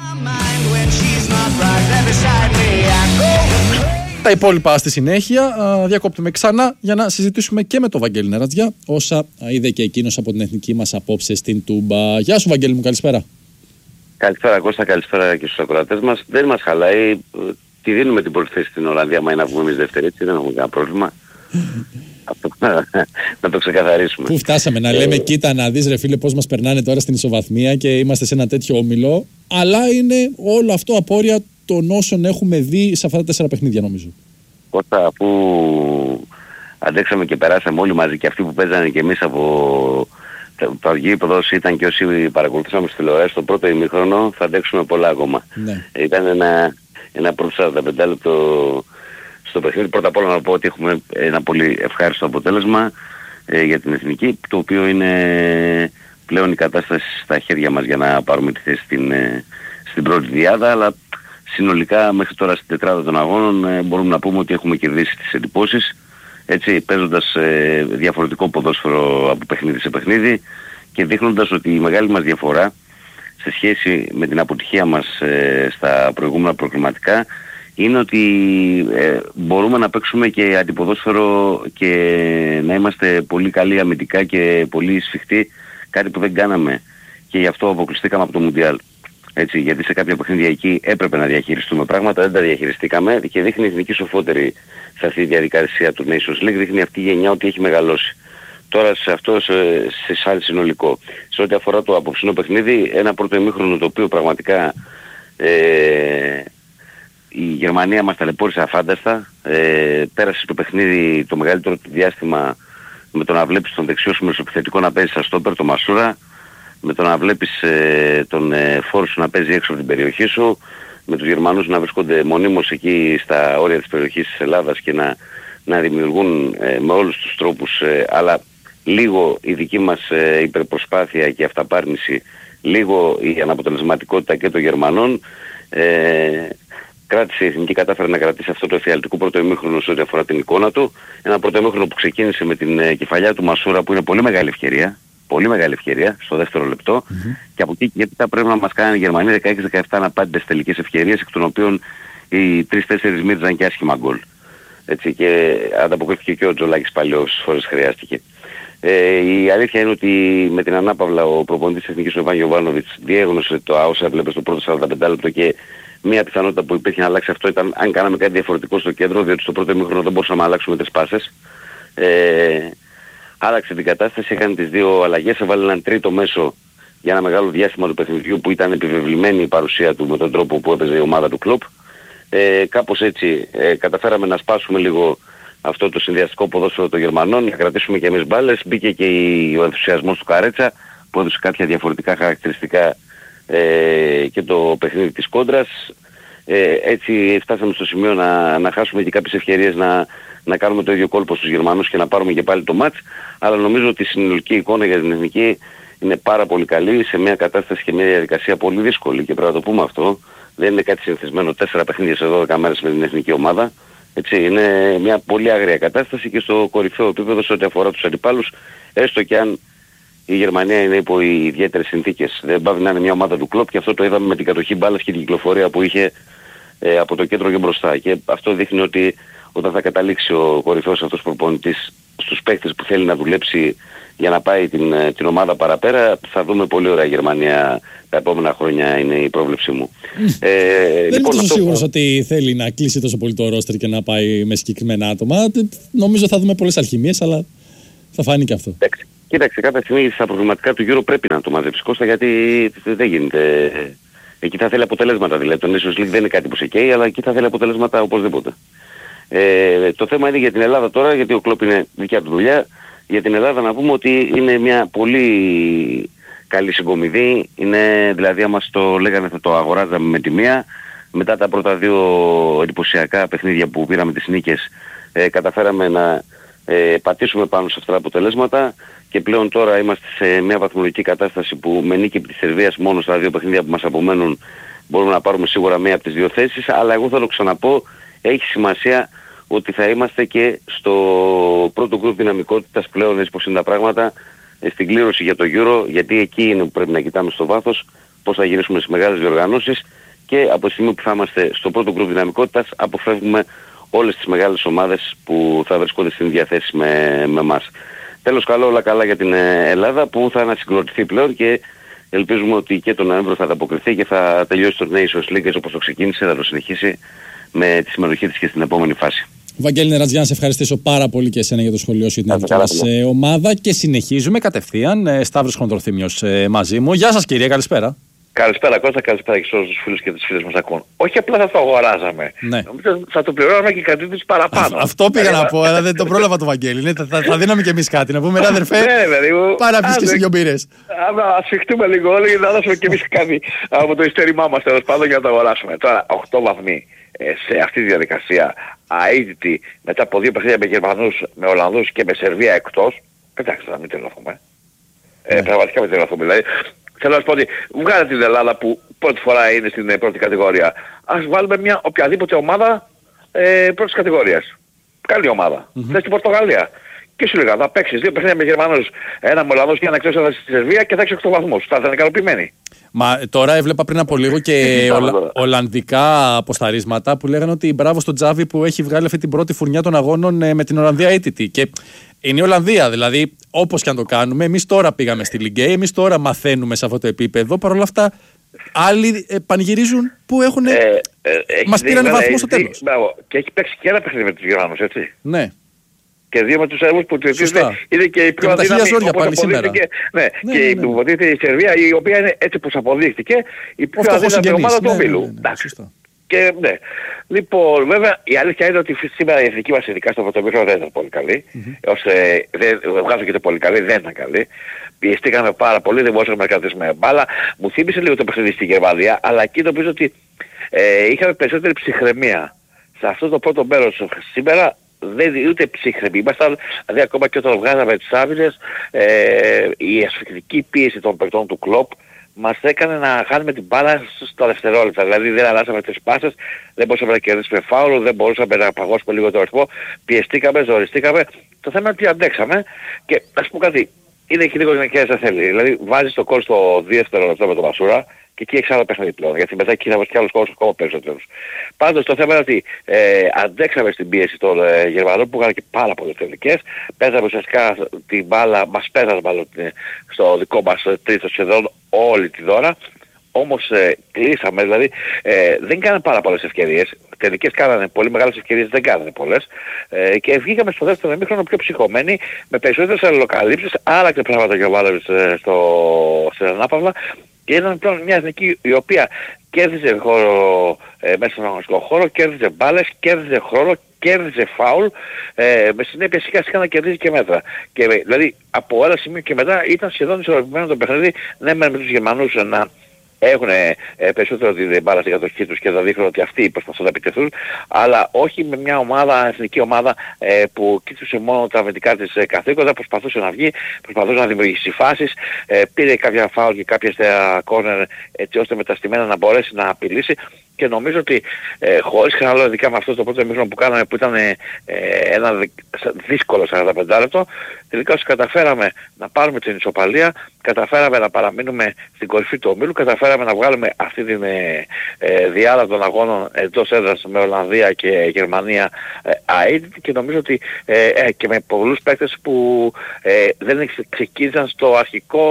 Τα υπόλοιπα στη συνέχεια α, διακόπτουμε ξανά για να συζητήσουμε και με τον Βαγγέλη Νερατζιά όσα α, είδε και εκείνος από την εθνική μας απόψε στην Τούμπα. Γεια σου Βαγγέλη μου, καλησπέρα. Καλησπέρα Κώστα, καλησπέρα και στους ακροατές μας. Δεν μας χαλάει, τη δίνουμε την πρώτη θέση στην Ολλανδία, μα είναι να βγούμε εμείς δεύτερη, έτσι δεν έχουμε κανένα πρόβλημα. Αυτό να το ξεκαθαρίσουμε. Πού φτάσαμε να λέμε, κοίτα να δεις ρε φίλε πώς μας περνάνε τώρα στην ισοβαθμία και είμαστε σε ένα τέτοιο όμιλο, αλλά είναι όλο αυτό απόρρια των όσων έχουμε δει σε αυτά τα τέσσερα παιχνίδια νομίζω. Κώστα, αφού αντέξαμε και περάσαμε όλοι μαζί και αυτοί που παίζανε και εμείς από το αργήπεδο, ήταν και όσοι παρακολουθήσαμε στη τηλεόραση στο πρώτο ημίχρονο, θα αντέξουμε πολλά ακόμα. Ναι. Ήταν ένα, ένα πρώτο σαράντα πέντε λεπτό στο παιχνίδι. Πρώτα απ' όλα να πω ότι έχουμε ένα πολύ ευχάριστο αποτέλεσμα ε, για την εθνική, το οποίο είναι πλέον η κατάσταση στα χέρια μας για να πάρουμε τη θέση στην, ε, στην πρώτη διάδα, αλλά συνολικά μέχρι τώρα στην τετράδα των αγώνων ε, μπορούμε να πούμε ότι έχουμε κερδίσει τις εντυπώσεις, έτσι, παίζοντας ε, διαφορετικό ποδόσφαιρο από παιχνίδι σε παιχνίδι και δείχνοντας ότι η μεγάλη μας διαφορά σε σχέση με την αποτυχία μας ε, στα προηγούμενα προκριματικά είναι ότι ε, μπορούμε να παίξουμε και αντιποδόσφαιρο και να είμαστε πολύ καλοί αμυντικά και πολύ σφιχτοί, κάτι που δεν κάναμε και γι' αυτό αποκλειστήκαμε από το Μουντιάλ. Έτσι, γιατί σε κάποια παιχνίδια εκεί έπρεπε να διαχειριστούμε πράγματα, δεν τα διαχειριστήκαμε και δείχνει η εθνική σοφότερη σε αυτή τη διαδικασία του Nations League, δείχνει αυτή η γενιά ότι έχει μεγαλώσει. Τώρα σε αυτό, σε, σε σαν συνολικό. Σε ό,τι αφορά το απόψινό παιχνίδι, ένα πρώτο ημίχρονο το οποίο πραγματικά ε, η Γερμανία μας ταλαιπώρησε αφάνταστα. Ε, πέρασε το παιχνίδι το μεγαλύτερο του διάστημα με το να βλέπεις τον δεξιό σου μεσοπιθετικό να παίζει στα στόπερ, το Μασούρα, με το να βλέπεις ε, τον ε, φόρ σου να παίζει έξω από την περιοχή σου, με τους Γερμανούς να βρίσκονται μονίμως εκεί στα όρια της περιοχής της Ελλάδας και να, να δημιουργούν ε, με όλους τους τρόπους, ε, αλλά λίγο η δική μας ε, υπερπροσπάθεια και αυταπάρνηση, λίγο η αναποτελεσματικότητα και των Γερμανών, ε, κράτησε η εθνική, κατάφερε να κρατήσει αυτό το εφιαλτικό πρώτο ημίχρονο σε ό,τι αφορά την εικόνα του. Ένα πρώτο ημίχρονο που ξεκίνησε με την ε, κεφαλιά του Μασούρα, που είναι πολύ μεγάλη ευκαιρία. Πολύ μεγάλη ευκαιρία στο δεύτερο λεπτό. Mm-hmm. Και από εκεί και έπειτα πρέπει να μας κάνουν οι Γερμανοί δεκαέξι δεκαεπτά απάντητες τελικές ευκαιρίες, εκ των οποίων οι τρεις τέσσερις μύριζαν και άσχημα γκολ. Έτσι, και ανταποκρίθηκε και ο Τζολάκης πάλι όσες φορές χρειάστηκε. Ε, η αλήθεια είναι ότι με την ανάπαυλα ο προπονητής της Εθνικής, ο Ιβάν Γιοβάνοβιτς, διέγνωσε το όσα έβλεπε στο πρώτο σαράντα πέντε λεπτό και μία πιθανότητα που υπήρχε να αλλάξει αυτό ήταν αν κάναμε κάτι διαφορετικό στο κέντρο, διότι στο πρώτο ημίχρονο δεν μπορούσαμε να αλλάξουμε τις πάσες. Ε, άλλαξε την κατάσταση, έκανε τις δύο αλλαγές, έβαλε έναν τρίτο μέσο για ένα μεγάλο διάστημα του παιχνιδιού που ήταν επιβεβλημένη η παρουσία του με τον τρόπο που έπαιζε η ομάδα του Κλοπ Ε, κάπως έτσι ε, καταφέραμε να σπάσουμε λίγο αυτό το συνδυαστικό ποδόσφαιρο των Γερμανών, να κρατήσουμε και εμείς μπάλες. Μπήκε και η, ο ενθουσιασμός του Καρέτσα που έδωσε κάποια διαφορετικά χαρακτηριστικά ε, και το παιχνίδι της κόντρας. Ε, έτσι φτάσαμε στο σημείο να, να χάσουμε και κάποιες ευκαιρίες να, να κάνουμε το ίδιο κόλπο στους Γερμανούς και να πάρουμε και πάλι το μάτς. Αλλά νομίζω ότι η συνολική εικόνα για την εθνική είναι πάρα πολύ καλή, σε μια κατάσταση και μια διαδικασία πολύ δύσκολη, και πρέπει να το πούμε αυτό. Δεν είναι κάτι συνηθισμένο τέσσερα παιχνίδια σε δώδεκα μέρες με την εθνική ομάδα. Έτσι, είναι μια πολύ άγρια κατάσταση και στο κορυφαίο επίπεδο σε ό,τι αφορά τους αντιπάλους, έστω και αν η Γερμανία είναι υπό ιδιαίτερες συνθήκες. Δεν πάει να είναι μια ομάδα του κλοπ, και αυτό το είδαμε με την κατοχή μπάλας και την κυκλοφορία που είχε ε, από το κέντρο και μπροστά. Και αυτό δείχνει ότι όταν θα καταλήξει ο κορυφαίος αυτός προπονητής στους παίκτες που θέλει να δουλέψει για να πάει την, την ομάδα παραπέρα, θα δούμε πολύ ωραία Γερμανία τα επόμενα χρόνια, είναι η πρόβλεψή μου. Mm. Ε, Δεν λοιπόν, είμαι τόσο αυτό... σίγουρος ότι θέλει να κλείσει τόσο πολύ το ρόστερ και να πάει με συγκεκριμένα άτομα. Νομίζω θα δούμε πολλές αλχημίες, αλλά θα φάνει και αυτό. Εντάξει. Κοίταξε, κάποια στιγμή στα προβληματικά του Euro πρέπει να το μαζέψει, Κώστα, γιατί δεν γίνεται. Εκεί θα θέλει αποτελέσματα, δηλαδή. Το Nations League δεν είναι κάτι που σε καίει, αλλά εκεί θα θέλει αποτελέσματα οπωσδήποτε. Ε, το θέμα είναι για την Ελλάδα τώρα, γιατί ο Κλόπ είναι δικιά του δουλειά. Για την Ελλάδα να πούμε ότι είναι μια πολύ καλή συγκομιδή. Είναι, δηλαδή, άμα το λέγανε θα το αγοράζαμε με τη μία. Μετά τα πρώτα δύο εντυπωσιακά παιχνίδια που πήραμε τις νίκες, ε, καταφέραμε να ε, πατήσουμε πάνω σε αυτά τα αποτελέσματα, και πλέον τώρα είμαστε σε μια βαθμολογική κατάσταση που με νίκη από τη Σερβίας μόνο στα δύο παιχνίδια που μας απομένουν μπορούμε να πάρουμε σίγουρα μία από τις δύο θέσεις. Αλλά εγώ θέλω ξαναπώ, έχει σημασία ότι θα είμαστε και στο πρώτο γκρουπ δυναμικότητας πλέον, έτσι πως είναι τα πράγματα, στην κλήρωση για το Euro, γιατί εκεί είναι που πρέπει να κοιτάμε στο βάθος πώς θα γυρίσουμε στις μεγάλες διοργανώσεις, και από τη στιγμή που θα είμαστε στο πρώτο γκρουπ δυναμικότητας αποφεύγουμε όλες τις μεγάλες ομάδες που θα βρισκόνται στην ίδια θέση με, με εμάς. Τέλος, καλό, όλα καλά για την Ελλάδα που θα ανασυγκροτηθεί πλέον, και ελπίζουμε ότι και τον Νοέμβριο θα ανταποκριθεί και θα τελειώσει το Nations League όπως το ξεκίνησε, θα το συνεχίσει με τη συμμετοχή της και στην επόμενη φάση. Βαγγέλη Νερατζιά, να σε ευχαριστήσω πάρα πολύ και εσένα για το σχολείο σου για την δική μας ομάδα, και συνεχίζουμε κατευθείαν. Σταύρος Χονδροθύμιος μαζί μου. Γεια σας, κύριε, καλησπέρα. Καλησπέρα Κώστα, καλησπέρα και σε όλους τους φίλους και τις φίλες μας ακούν. Όχι απλά θα το αγοράζαμε. Ναι. Νομίζω θα το πληρώναμε και κάτι της παραπάνω. Αυτό πήγα να πω, αλλά δεν το πρόλαβα το Βαγγέλη. Ναι, θα, θα δίναμε κι εμείς κάτι. Να πούμε, ρε αδερφέ, πάρα να πεις και εσύ δυο μπύρες. Ας φιχτούμε λίγο όλοι για να δώσουμε κι εμείς κάτι από το ειστέρημά μας, τέλος πάντων, για να το αγοράσουμε. Τώρα, οκτώ βαθμοί σε αυτή τη διαδικασία, αίτητη μετά από δύο παιχνίδια με Γερμανούς, με Ολλανδούς και με Σερβία εκτός. Κοιτάξτε, να μην τρελαθούμε. Ε, πραγματικά μην τρελαθούμε. Δηλαδή, θέλω να σου πω ότι βγάλε την Ελλάδα που πρώτη φορά είναι στην πρώτη κατηγορία. Ας βάλουμε μια οποιαδήποτε ομάδα ε, πρώτης κατηγορίας. Καλή ομάδα. Mm-hmm. Θες την Πορτογαλία. Και σου λέγα, θα παίξεις δύο παιχνίδια με Γερμανούς, ένα με Ολλανδούς και ένα εκτός έδρας στη Σερβία και θα έχεις οκτώ βαθμούς. Θα ήταν ικανοποιημένοι. Μα τώρα έβλεπα πριν από λίγο και ολα... ολλανδικά αποσταρίσματα που λέγανε ότι μπράβο στον Τζάβι που έχει βγάλει αυτή την πρώτη φουρνιά των αγώνων με την Ολλανδία αίτητη. Και είναι η Ολλανδία, δηλαδή όπως και αν το κάνουμε, εμείς τώρα πήγαμε στη Ligue, εμείς τώρα μαθαίνουμε σε αυτό το επίπεδο. Παρ' όλα αυτά, άλλοι ε, πανηγυρίζουν που έχουν. Ε, ε, μας πήραν βαθμό στο τέλος. Και έχει παίξει και ένα παιχνίδι με τους Γερμανούς, έτσι. Ναι. Και δύο με τους Σέρβους που είναι, είναι και η πιο αδύναμη, όπως αποδείχθηκε. Ναι, ναι, και η ναι, ναι. η Σερβία, η οποία είναι έτσι όπως αποδείχθηκε, η πιο αδύναμη ομάδα του ομίλου. Ναι, ναι, ναι, και ναι. Λοιπόν, βέβαια η αλήθεια είναι ότι σήμερα η εθνική μας, ειδικά στο πρωτομήχρονο, δεν ήταν πολύ καλή. Mm-hmm. Ώστε, δεν βγάζω και το πολύ καλή, δεν ήταν καλή. Πιεστήκαμε πάρα πολύ, δεν μπορούσαμε να κρατήσουμε μπάλα. Μου θύμισε λίγο το παιχνίδι στη Γερμανία, αλλά εκεί νομίζω ότι ε, είχαμε περισσότερη ψυχραιμία. Σε αυτό το πρώτο μέρος σήμερα δεν είναι ούτε ψύχρεμοι. Ήμασταν, δηλαδή ακόμα και όταν βγάζαμε τις άμυνες, ε, η ασφυκτική πίεση των παικτών του Κλοπ μας έκανε να χάνουμε την μπάλα στα δευτερόλεπτα. Δηλαδή δεν αλλάσαμε τις πάσες, δεν μπορούσαμε να κερδίσουμε φάουλο, δεν μπορούσαμε να παγώσουμε λίγο το αριθμό, πιεστήκαμε, ζοριστήκαμε. Το θέμα είναι ότι αντέξαμε και ας πούμε κάτι, είναι και λίγο γυναικείας δεν θέλει. Δηλαδή βάζεις το κόλ στο δεύτερο λεπτό με τον Μασούρα και εκεί έχεις άλλο παιχνίδι πλέον, γιατί μετά εκεί θα βρεις και άλλους κόλους ακόμα περισσότερους. Πάντως το θέμα είναι ότι ε, αντέξαμε στην πίεση των ε, Γερμανών που είχαν και πάρα πολλές τελικές. Παίζαμε ουσιαστικά την μπάλα, μας παίζανε μάλλον στο δικό μας τρίτο σχεδόν όλη την ώρα. Όμως ε, κλείσαμε, δηλαδή ε, δεν κάνανε πάρα πολλές ευκαιρίες. Τελικές κάνανε πολύ μεγάλες ευκαιρίες, δεν κάνανε πολλές. Ε, και βγήκαμε στο δεύτερο ημίχρονο πιο ψυχωμένοι, με περισσότερες αλληλοκαλύψεις, άλλαξε πράγματα και ο Βάλεβιτς ε, στην ανάπαυλα. Και ήταν πλέον μια εθνική η οποία κέρδιζε χώρο ε, μέσα στον αγωνιστικό χώρο, κέρδιζε μπάλες, κέρδιζε χρόνο, κέρδιζε φάουλ, ε, με συνέπεια σιγά σιγά να κερδίζει και μέτρα. Και, δηλαδή από ένα σημείο και μετά ήταν σχεδόν ισορροπημένο το παιχνίδι, ναι με τους Γερμανούς να έχουν ε, περισσότερο την μπάλα στην κατοχή τους και θα δείχνουν ότι αυτοί προσπαθούν να επιτεθούν, αλλά όχι με μια ομάδα, εθνική ομάδα ε, που κοίτουσε μόνο τα αμυντικά της ε, καθήκοντα, προσπαθούσε να βγει, προσπαθούσε να δημιουργήσει φάσεις, ε, πήρε κάποια φάουλ και κάποιες κόρνερ έτσι ώστε με τα στημένα να μπορέσει να απειλήσει. Και νομίζω ότι ε, χωρίς κανένα ειδικά με αυτό το πρώτο ημίχρονο που κάναμε που ήταν ε, ένα δύσκολο σαράντα πέντε λεπτό, τελικά καταφέραμε να πάρουμε την ισοπαλία, καταφέραμε να παραμείνουμε στην κορυφή του ομίλου, καταφέραμε να βγάλουμε αυτή την ε, ε, διάδα των αγώνων εντός έδρας με Ολλανδία και Γερμανία ε, αίτητη, και νομίζω ότι ε, ε, και με πολλούς παίκτες που ε, δεν ξεκίνησαν στο αρχικό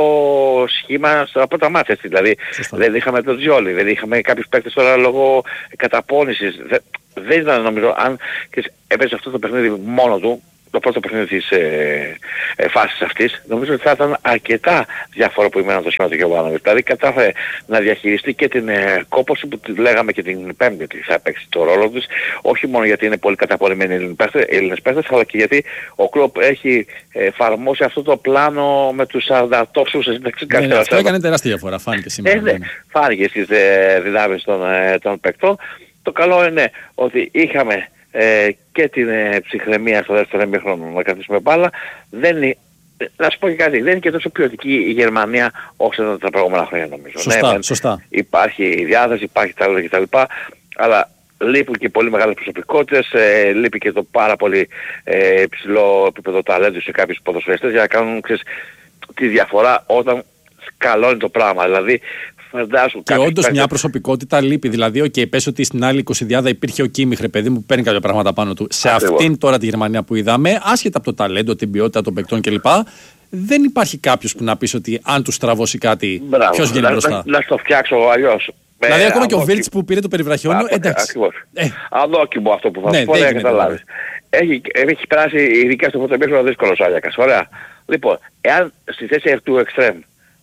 σχήμα από τα μάτια. Δηλαδή Σωστά. δεν είχαμε τον Τζιόλι, δεν είχαμε κάποιους παίκτες τώρα λόγω καταπώνησης. Δεν, δεν ήταν νομίζω, αν έπαιζε αυτό το παιχνίδι μόνο του, το πρώτο παιχνίδι της ε, ε, φάσης αυτής, νομίζω ότι θα ήταν αρκετά διαφοροποιημένο το σχήμα του Γιωβάνοβιτς. Δηλαδή κατάφερε να διαχειριστεί και την ε, κόπωση που τη λέγαμε και την Πέμπτη ότι θα παίξει το ρόλο της, όχι μόνο γιατί είναι πολύ καταπονημένοι οι Έλληνες παίκτες, αλλά και γιατί ο Κλοπ έχει εφαρμόσει αυτό το πλάνο με τους σαράντα τόσους εντάξει. Ναι, ναι, αυτό έκανε τεράστια διαφορά, φάνηκε σήμερα. Ε, ναι, φάνηκε στις ε, δυνάμεις των, ε, των παικτών. Το καλό είναι ότι είχαμε Ε, και την ε, ψυχραιμία στο δεύτερο ημίχρονο να κρατήσουμε μπάλα. Δεν είναι, να σου πω και κάτι, δεν είναι και τόσο ποιοτική η Γερμανία όσο ήταν τα προηγούμενα χρόνια νομίζω. Σωστά, ναι, σωστά. Υπάρχει η διάθεση, υπάρχει τα λόγια κτλ. Αλλά λείπουν και πολύ μεγάλες προσωπικότητες, ε, λείπει και το πάρα πολύ ε, υψηλό επίπεδο ταλέντου σε κάποιους ποδοσφαιριστές για να κάνουν ξέρεις, τη διαφορά όταν σκαλώνει το πράγμα. Δηλαδή και όντως μια προσωπικότητα λείπει. Δηλαδή, οκ, okay, πες ότι στην άλλη εικοσιδιάδα υπήρχε ο Κίμιχ, ρε παιδί μου, που παίρνει κάποια πράγματα πάνω του. Σε Ακριβώς. αυτήν τώρα τη Γερμανία που είδαμε, άσχετα από το ταλέντο, την ποιότητα των παικτών κλπ., δεν υπάρχει κάποιος που να πεις ότι αν του στραβώσει κάτι, ποιος γίνει μπροστά. Να, να στο φτιάξω αλλιώς. Δηλαδή, ακόμα και ο Βίρτς που πήρε το περιβραχιόνιο, εντάξει. Ακριβώς. Ε. Αδόκιμο αυτό που θα ναι, σου πω, δεν καταλάβεις. Έχει, έχει περάσει ειδικά στο φωτομίχρονο δύσκολος ο Άγιακας. Ωραία. Λοιπόν, εάν στη θέση του εξτρέμ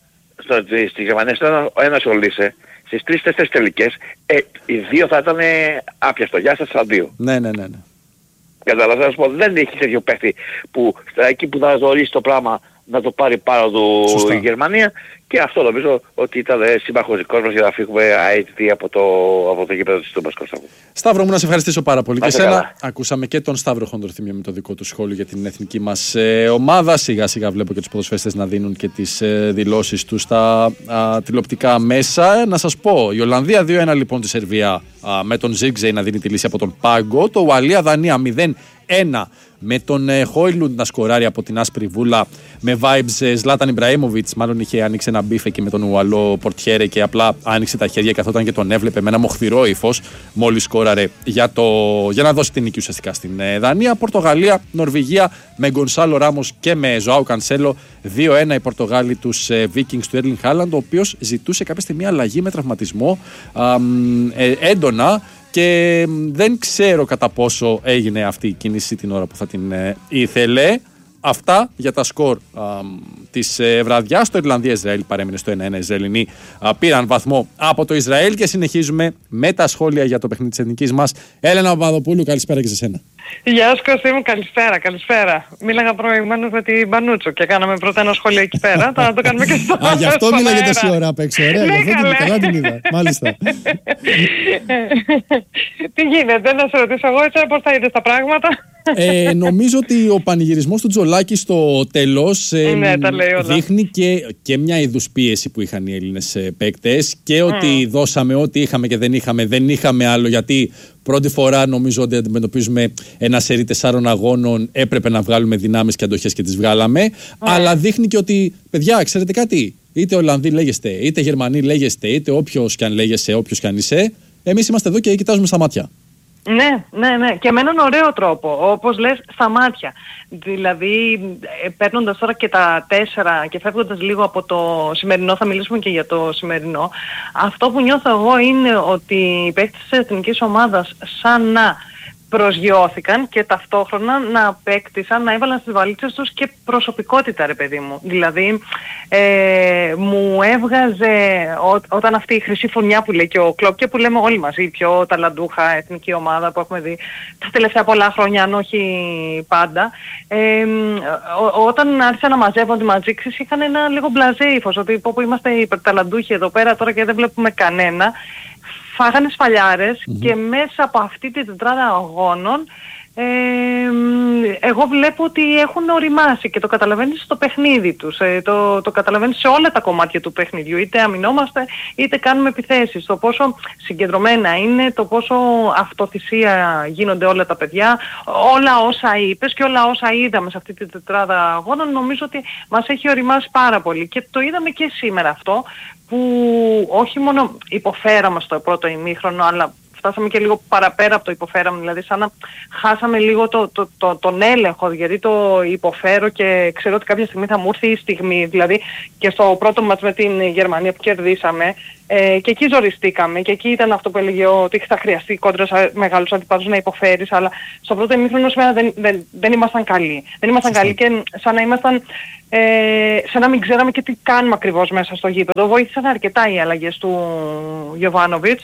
στη Γερμανία ήταν ο ένας ο Λίσε, στις τρεις-τέσσερις τελικές, ε, οι δύο θα ήταν άπιαστο. Γεια σας, αντίο. Ναι, ναι, ναι. ναι. Καταλαβαίνω να σου πω, δεν έχει τέτοιο παίχτη που εκεί που θα ζωρίσει το πράγμα να το πάρει πάνω του Σωστά. η Γερμανία, και αυτό νομίζω ότι ήταν σύμμαχος δικός μας για να φύγουμε αίτητοι από το, από το γήπεδο της Τούμπας. Σταύρο μου, να σε ευχαριστήσω πάρα πολύ. Άσε και εσένα. Ακούσαμε και τον Σταύρο Χονδροθυμιο με το δικό του σχόλιο για την εθνική μας ε, ομάδα. Σιγά σιγά βλέπω και τους ποδοσφαιριστές να δίνουν και τις ε, δηλώσεις τους στα α, τηλεοπτικά μέσα. Ε, να σας πω, η Ολλανδία δύο ένα λοιπόν τη Σερβία α, με τον Ζίγκζεϊ να δίνει τη λύση από τον Πάγκο. Το Ουαλία-Δανία μηδέν ένα με τον ε, Χόιλουντ να σκοράρει από την άσπρη βούλα με vibes Ζλάταν Ιμπραήμοβιτς. Μάλλον είχε ανοίξει ένα μπίφε και με τον Ουαλό Πορτιέρε και απλά άνοιξε τα χέρια καθόταν και τον έβλεπε με ένα μοχθηρό ύφος μόλις σκόραρε για, το, για να δώσει την νίκη ουσιαστικά στην ε, Δανία. Πορτογαλία, Νορβηγία με Γκονσάλο Ράμος και με Ζωάου Κανσέλο δύο ένα οι Πορτογάλοι τους ε, Vikings του Έρλινγκ Χάλαντ, ο οποίος ζητούσε κάποια στιγμή αλλαγή με τραυματισμό α, ε, έντονα. Και δεν ξέρω κατά πόσο έγινε αυτή η κίνηση την ώρα που θα την ε, ήθελε. Αυτά για τα σκορ α, της ε, βραδιάς. Το Ιρλανδία-Ισραήλ παρέμεινε στο ένα ένα. Οι Ισραηλινοί α, πήραν βαθμό από το Ισραήλ και συνεχίζουμε με τα σχόλια για το παιχνίδι της εθνικής μας. Έλενα Παπαδοπούλου, καλησπέρα και σε σένα. Γεια σου Κωστή μου, καλησπέρα, καλησπέρα. Μίλαγα προηγουμένως με την Μπανούτσο και κάναμε πρώτα ένα σχόλιο εκεί πέρα, τώρα να το κάνουμε και στο Α, γι' αυτό μίλαγε τόση ώρα απ' έξω, ωραία, γι' αυτό την καλά την είδα, μάλιστα. Τι γίνεται, να σε ρωτήσω εγώ έτσι πώς θα είδες τα πράγματα. Ε, νομίζω ότι ο πανηγυρισμός του Τζολάκη στο τέλος ε, ναι, δείχνει και, και μια είδους πίεση που είχαν οι Έλληνες παίκτες και ότι mm. δώσαμε ό,τι είχαμε και δεν είχαμε, δεν είχαμε άλλο, γιατί πρώτη φορά νομίζω ότι αντιμετωπίζουμε ένα σερί τεσσάρων αγώνων, έπρεπε να βγάλουμε δυνάμεις και αντοχές και τις βγάλαμε, mm. αλλά δείχνει και ότι, παιδιά, ξέρετε κάτι, είτε Ολλανδοί λέγεστε, είτε Γερμανοί λέγεστε, είτε όποιος και αν λέγεσαι, όποιος και αν είσαι, εμείς είμαστε εδώ και κοιτάζουμε στα μάτια. Ναι, ναι, ναι. Και με έναν ωραίο τρόπο, όπως λες, στα μάτια. Δηλαδή, παίρνοντας τώρα και τα τέσσερα και φεύγοντας λίγο από το σημερινό, θα μιλήσουμε και για το σημερινό, αυτό που νιώθω εγώ είναι ότι οι παίκτες της εθνικής ομάδας σαν να προσγειώθηκαν και ταυτόχρονα να απέκτησαν, να έβαλαν στις βαλίτσες τους και προσωπικότητα, ρε παιδί μου. Δηλαδή ε, μου έβγαζε ό, όταν αυτή η χρυσή φωνιά που λέει και ο Κλόπ και που λέμε όλοι μας, η πιο ταλαντούχα εθνική ομάδα που έχουμε δει τα τελευταία πολλά χρόνια, αν όχι πάντα, ε, ό, όταν άρχισαν να μαζεύονται μαζί, είχαν ένα λίγο μπλαζέ ύφος, ότι πω, που είμαστε υπερταλαντούχοι εδώ πέρα τώρα και δεν βλέπουμε κανένα. Φάγανε σφαλιάρες mm-hmm. και μέσα από αυτή την τετράδα αγώνων ε, εγώ βλέπω ότι έχουν οριμάσει και το καταλαβαίνεις στο παιχνίδι τους, ε, το, το καταλαβαίνεις σε όλα τα κομμάτια του παιχνιδιού, είτε αμυνόμαστε είτε κάνουμε επιθέσεις, το πόσο συγκεντρωμένα είναι, το πόσο αυτοθυσία γίνονται όλα τα παιδιά, όλα όσα είπες και όλα όσα είδαμε σε αυτή την τετράδα αγώνων νομίζω ότι μας έχει οριμάσει πάρα πολύ και το είδαμε και σήμερα αυτό, που όχι μόνο υποφέραμε στο πρώτο ημίχρονο, αλλά φτάσαμε και λίγο παραπέρα από το υποφέραμε, δηλαδή σαν να χάσαμε λίγο το, το, το, τον έλεγχο, γιατί το υποφέρω και ξέρω ότι κάποια στιγμή θα μου έρθει η στιγμή, δηλαδή και στο πρώτο μας με την Γερμανία που κερδίσαμε, ε, και εκεί ζοριστήκαμε και εκεί ήταν αυτό που έλεγε ότι θα χρειαστεί κόντρα σε μεγάλους αντιπάλους να υποφέρεις, αλλά στο πρώτο ημίχρονο σήμερα δεν, δεν, δεν ήμασταν καλοί. Δεν ήμασταν καλοί και σαν να ήμασταν ε, σαν να μην ξέραμε και τι κάνουμε ακριβώς μέσα στο γήπεδο. Βοήθησαν αρκετά οι αλλαγές του Γιοβάνοβιτς.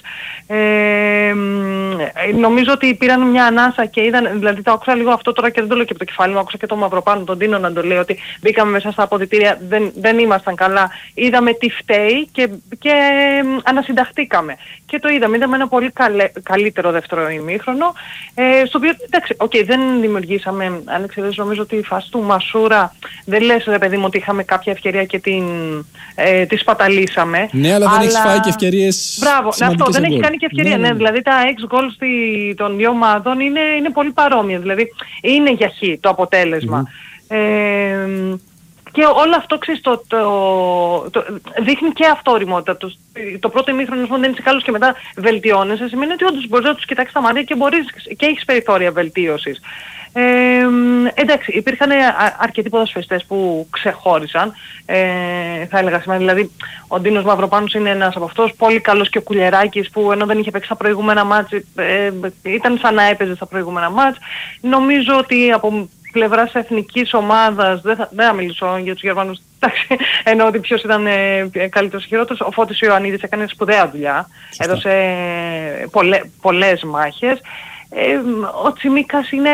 Ε, νομίζω ότι πήραν μια ανάσα και είδαν, δηλαδή το άκουσα λίγο αυτό τώρα και δεν το λέω και από το κεφάλι μου, άκουσα και το Μαυροπάνο, τον Τίνο να το λέει ότι μπήκαμε μέσα στα αποδυτήρια, δεν, δεν ήμασταν καλά, είδαμε τι φταίει και, και ανασυνταχτήκαμε. Και το είδαμε, είδαμε ένα πολύ καλέ, καλύτερο δεύτερο ημίχρονο, ε, στο οποίο, εντάξει, okay, δεν δημιουργήσαμε, αν εξαιρέσεις νομίζω ότι η φάση του Μασούρα, δεν λες ρε παιδί μου ότι είχαμε κάποια ευκαιρία και την, ε, τη σπαταλήσαμε. Ναι, αλλά δεν αλλά... έχει φάει και ευκαιρίες. Μπράβο, αυτό, δεν έχει κάνει και ευκαιρία, ναι, ναι, ναι. Δηλαδή τα έξι γκολ των δύο ομάδων είναι, είναι πολύ παρόμοια, δηλαδή είναι για χ το αποτέλεσμα. Mm-hmm. Ε, και όλο αυτό ξέρεις, το, το, το, δείχνει και αυτό οριμότητα. Το, το πρώτο ημίχρονο δεν είσαι καλός και μετά βελτιώνεσαι, σημαίνει ότι όντως μπορείς να τους κοιτάξεις τα μάτια και, μπορείς, και έχεις περιθώρια βελτίωσης. Ε, εντάξει, υπήρχαν αρκετοί ποδοσφαιριστές που ξεχώρισαν, ε, θα έλεγα σήμερα. Δηλαδή, ο Ντίνος Μαυροπάνος είναι ένας από αυτούς, πολύ καλός και ο Κουλιεράκης που ενώ δεν είχε παίξει στα προηγούμενα μάτς, ε, ήταν σαν να έπαιζε στα προηγούμενα μάτς. Νομίζω ότι από πλευράς εθνικής ομάδας, δεν θα, δεν θα μιλήσω για τους Γερμανούς, εντάξει, ενώ ότι ποιος ήταν ε, καλύτερος ή χειρότερος, ο Φώτης Ιωαννίδης έκανε σπουδαία δουλειά, έδωσε ε, πολλέ, πολλές μάχες. Ε, ο Τσιμίκας είναι,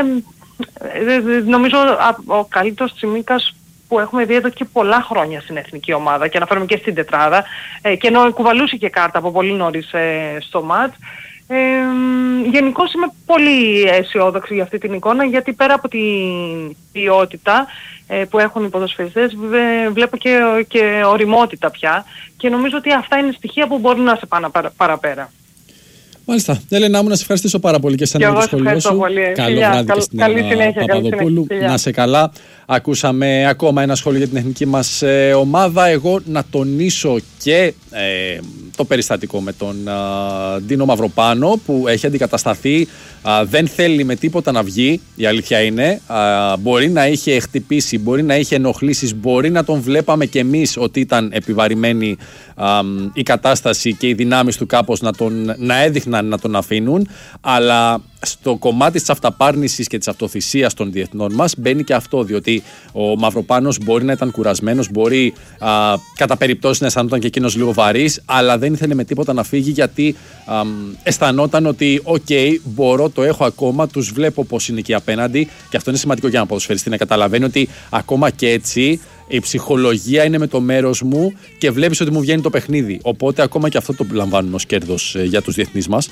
ε, νομίζω, ο καλύτερος Τσιμίκας που έχουμε δει εδώ και πολλά χρόνια στην εθνική ομάδα και αναφέρομαι και στην τετράδα, ε, και ενώ κουβαλούσε και κάρτα από πολύ νωρίς ε, στο μάτς. Ε, γενικώς είμαι πολύ αισιόδοξη για αυτή την εικόνα, γιατί πέρα από την ποιότητα ε, που έχουν οι ποδοσφαιριστές βλέπω και, και οριμότητα πια και νομίζω ότι αυτά είναι στοιχεία που μπορούν να σε πάνε παρα, παραπέρα. Μάλιστα. Έλενα μου, να σε ευχαριστήσω πάρα πολύ και σαν το σχολείο σου. Πολύ. Καλό Φιλιά, βράδυ καλ, και στην καλή συνέχεια, Παπαδοπούλου. Καλή να σε καλά. Ακούσαμε ακόμα ένα σχόλιο για την εθνική μας ε, ομάδα. Εγώ να τονίσω και ε, το περιστατικό με τον ε, Ντίνο Μαυροπάνο που έχει αντικατασταθεί. Ε, δεν θέλει με τίποτα να βγει, η αλήθεια είναι. Ε, μπορεί να είχε χτυπήσει, μπορεί να είχε ενοχλήσεις, μπορεί να τον βλέπαμε κι εμείς ότι ήταν επιβαρημένη ε, η κατάσταση και οι δυνάμεις του κάπως να, τον, να έδειχναν να τον αφήνουν, αλλά στο κομμάτι της αυταπάρνησης και της αυτοθυσίας των διεθνών μας μπαίνει και αυτό, διότι ο Μαυροπάνος μπορεί να ήταν κουρασμένος, μπορεί α, κατά περιπτώσει να αισθανόταν και εκείνος λίγο βαρύς, αλλά δεν ήθελε με τίποτα να φύγει, γιατί α, αισθανόταν ότι οκ, okay, μπορώ, το έχω ακόμα, τους βλέπω πως είναι εκεί απέναντι, και αυτό είναι σημαντικό για να ποδοσφαιριστή, να καταλαβαίνει ότι ακόμα και έτσι η ψυχολογία είναι με το μέρος μου και βλέπεις ότι μου βγαίνει το παιχνίδι, οπότε ακόμα και αυτό το λαμβάνουμε ως κέρδος ε, για τους διεθνείς μας.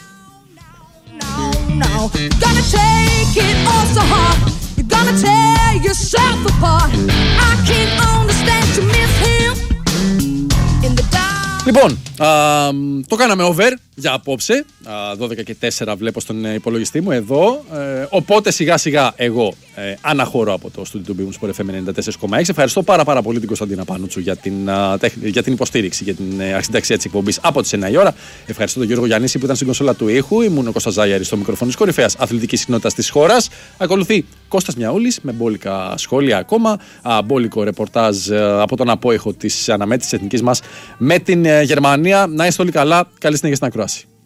Now, gonna take it all so hard. You're gonna tear yourself apart. I can't understand to miss him in the dark. Λοιπόν, α, το κάναμε over για απόψε. Α, δώδεκα και τέσσερα βλέπω στον υπολογιστή μου εδώ. Ε, οπότε σιγά σιγά εγώ ε, αναχωρώ από το στούντιο του Big Sport εφ εμ ενενήντα τέσσερα κόμμα έξι. Ευχαριστώ πάρα, πάρα πολύ την Κωνσταντίνα Πανούτσου για την, α, για την υποστήριξη, για την ε, αρχισυνταξία της εκπομπής από τις εννιά η ώρα. Ευχαριστώ τον Γιώργο Γιαννίση που ήταν στην κονσόλα του ήχου. Ήμουν ο Κώστας Ζάγιαρης στο μικρόφωνο της κορυφαίας αθλητικής συχνότητας της χώρας. Ακολουθεί Κώστας Μιαούλης με μπόλικα σχόλια ακόμα. Α, μπόλικο ρεπορτάζ α, από τον απόϊχο της αναμέτρησης εθνικής μας με την ε, Γερμανία. Να είστε όλοι καλά. Καλή συνέχεια στην ακρόαση.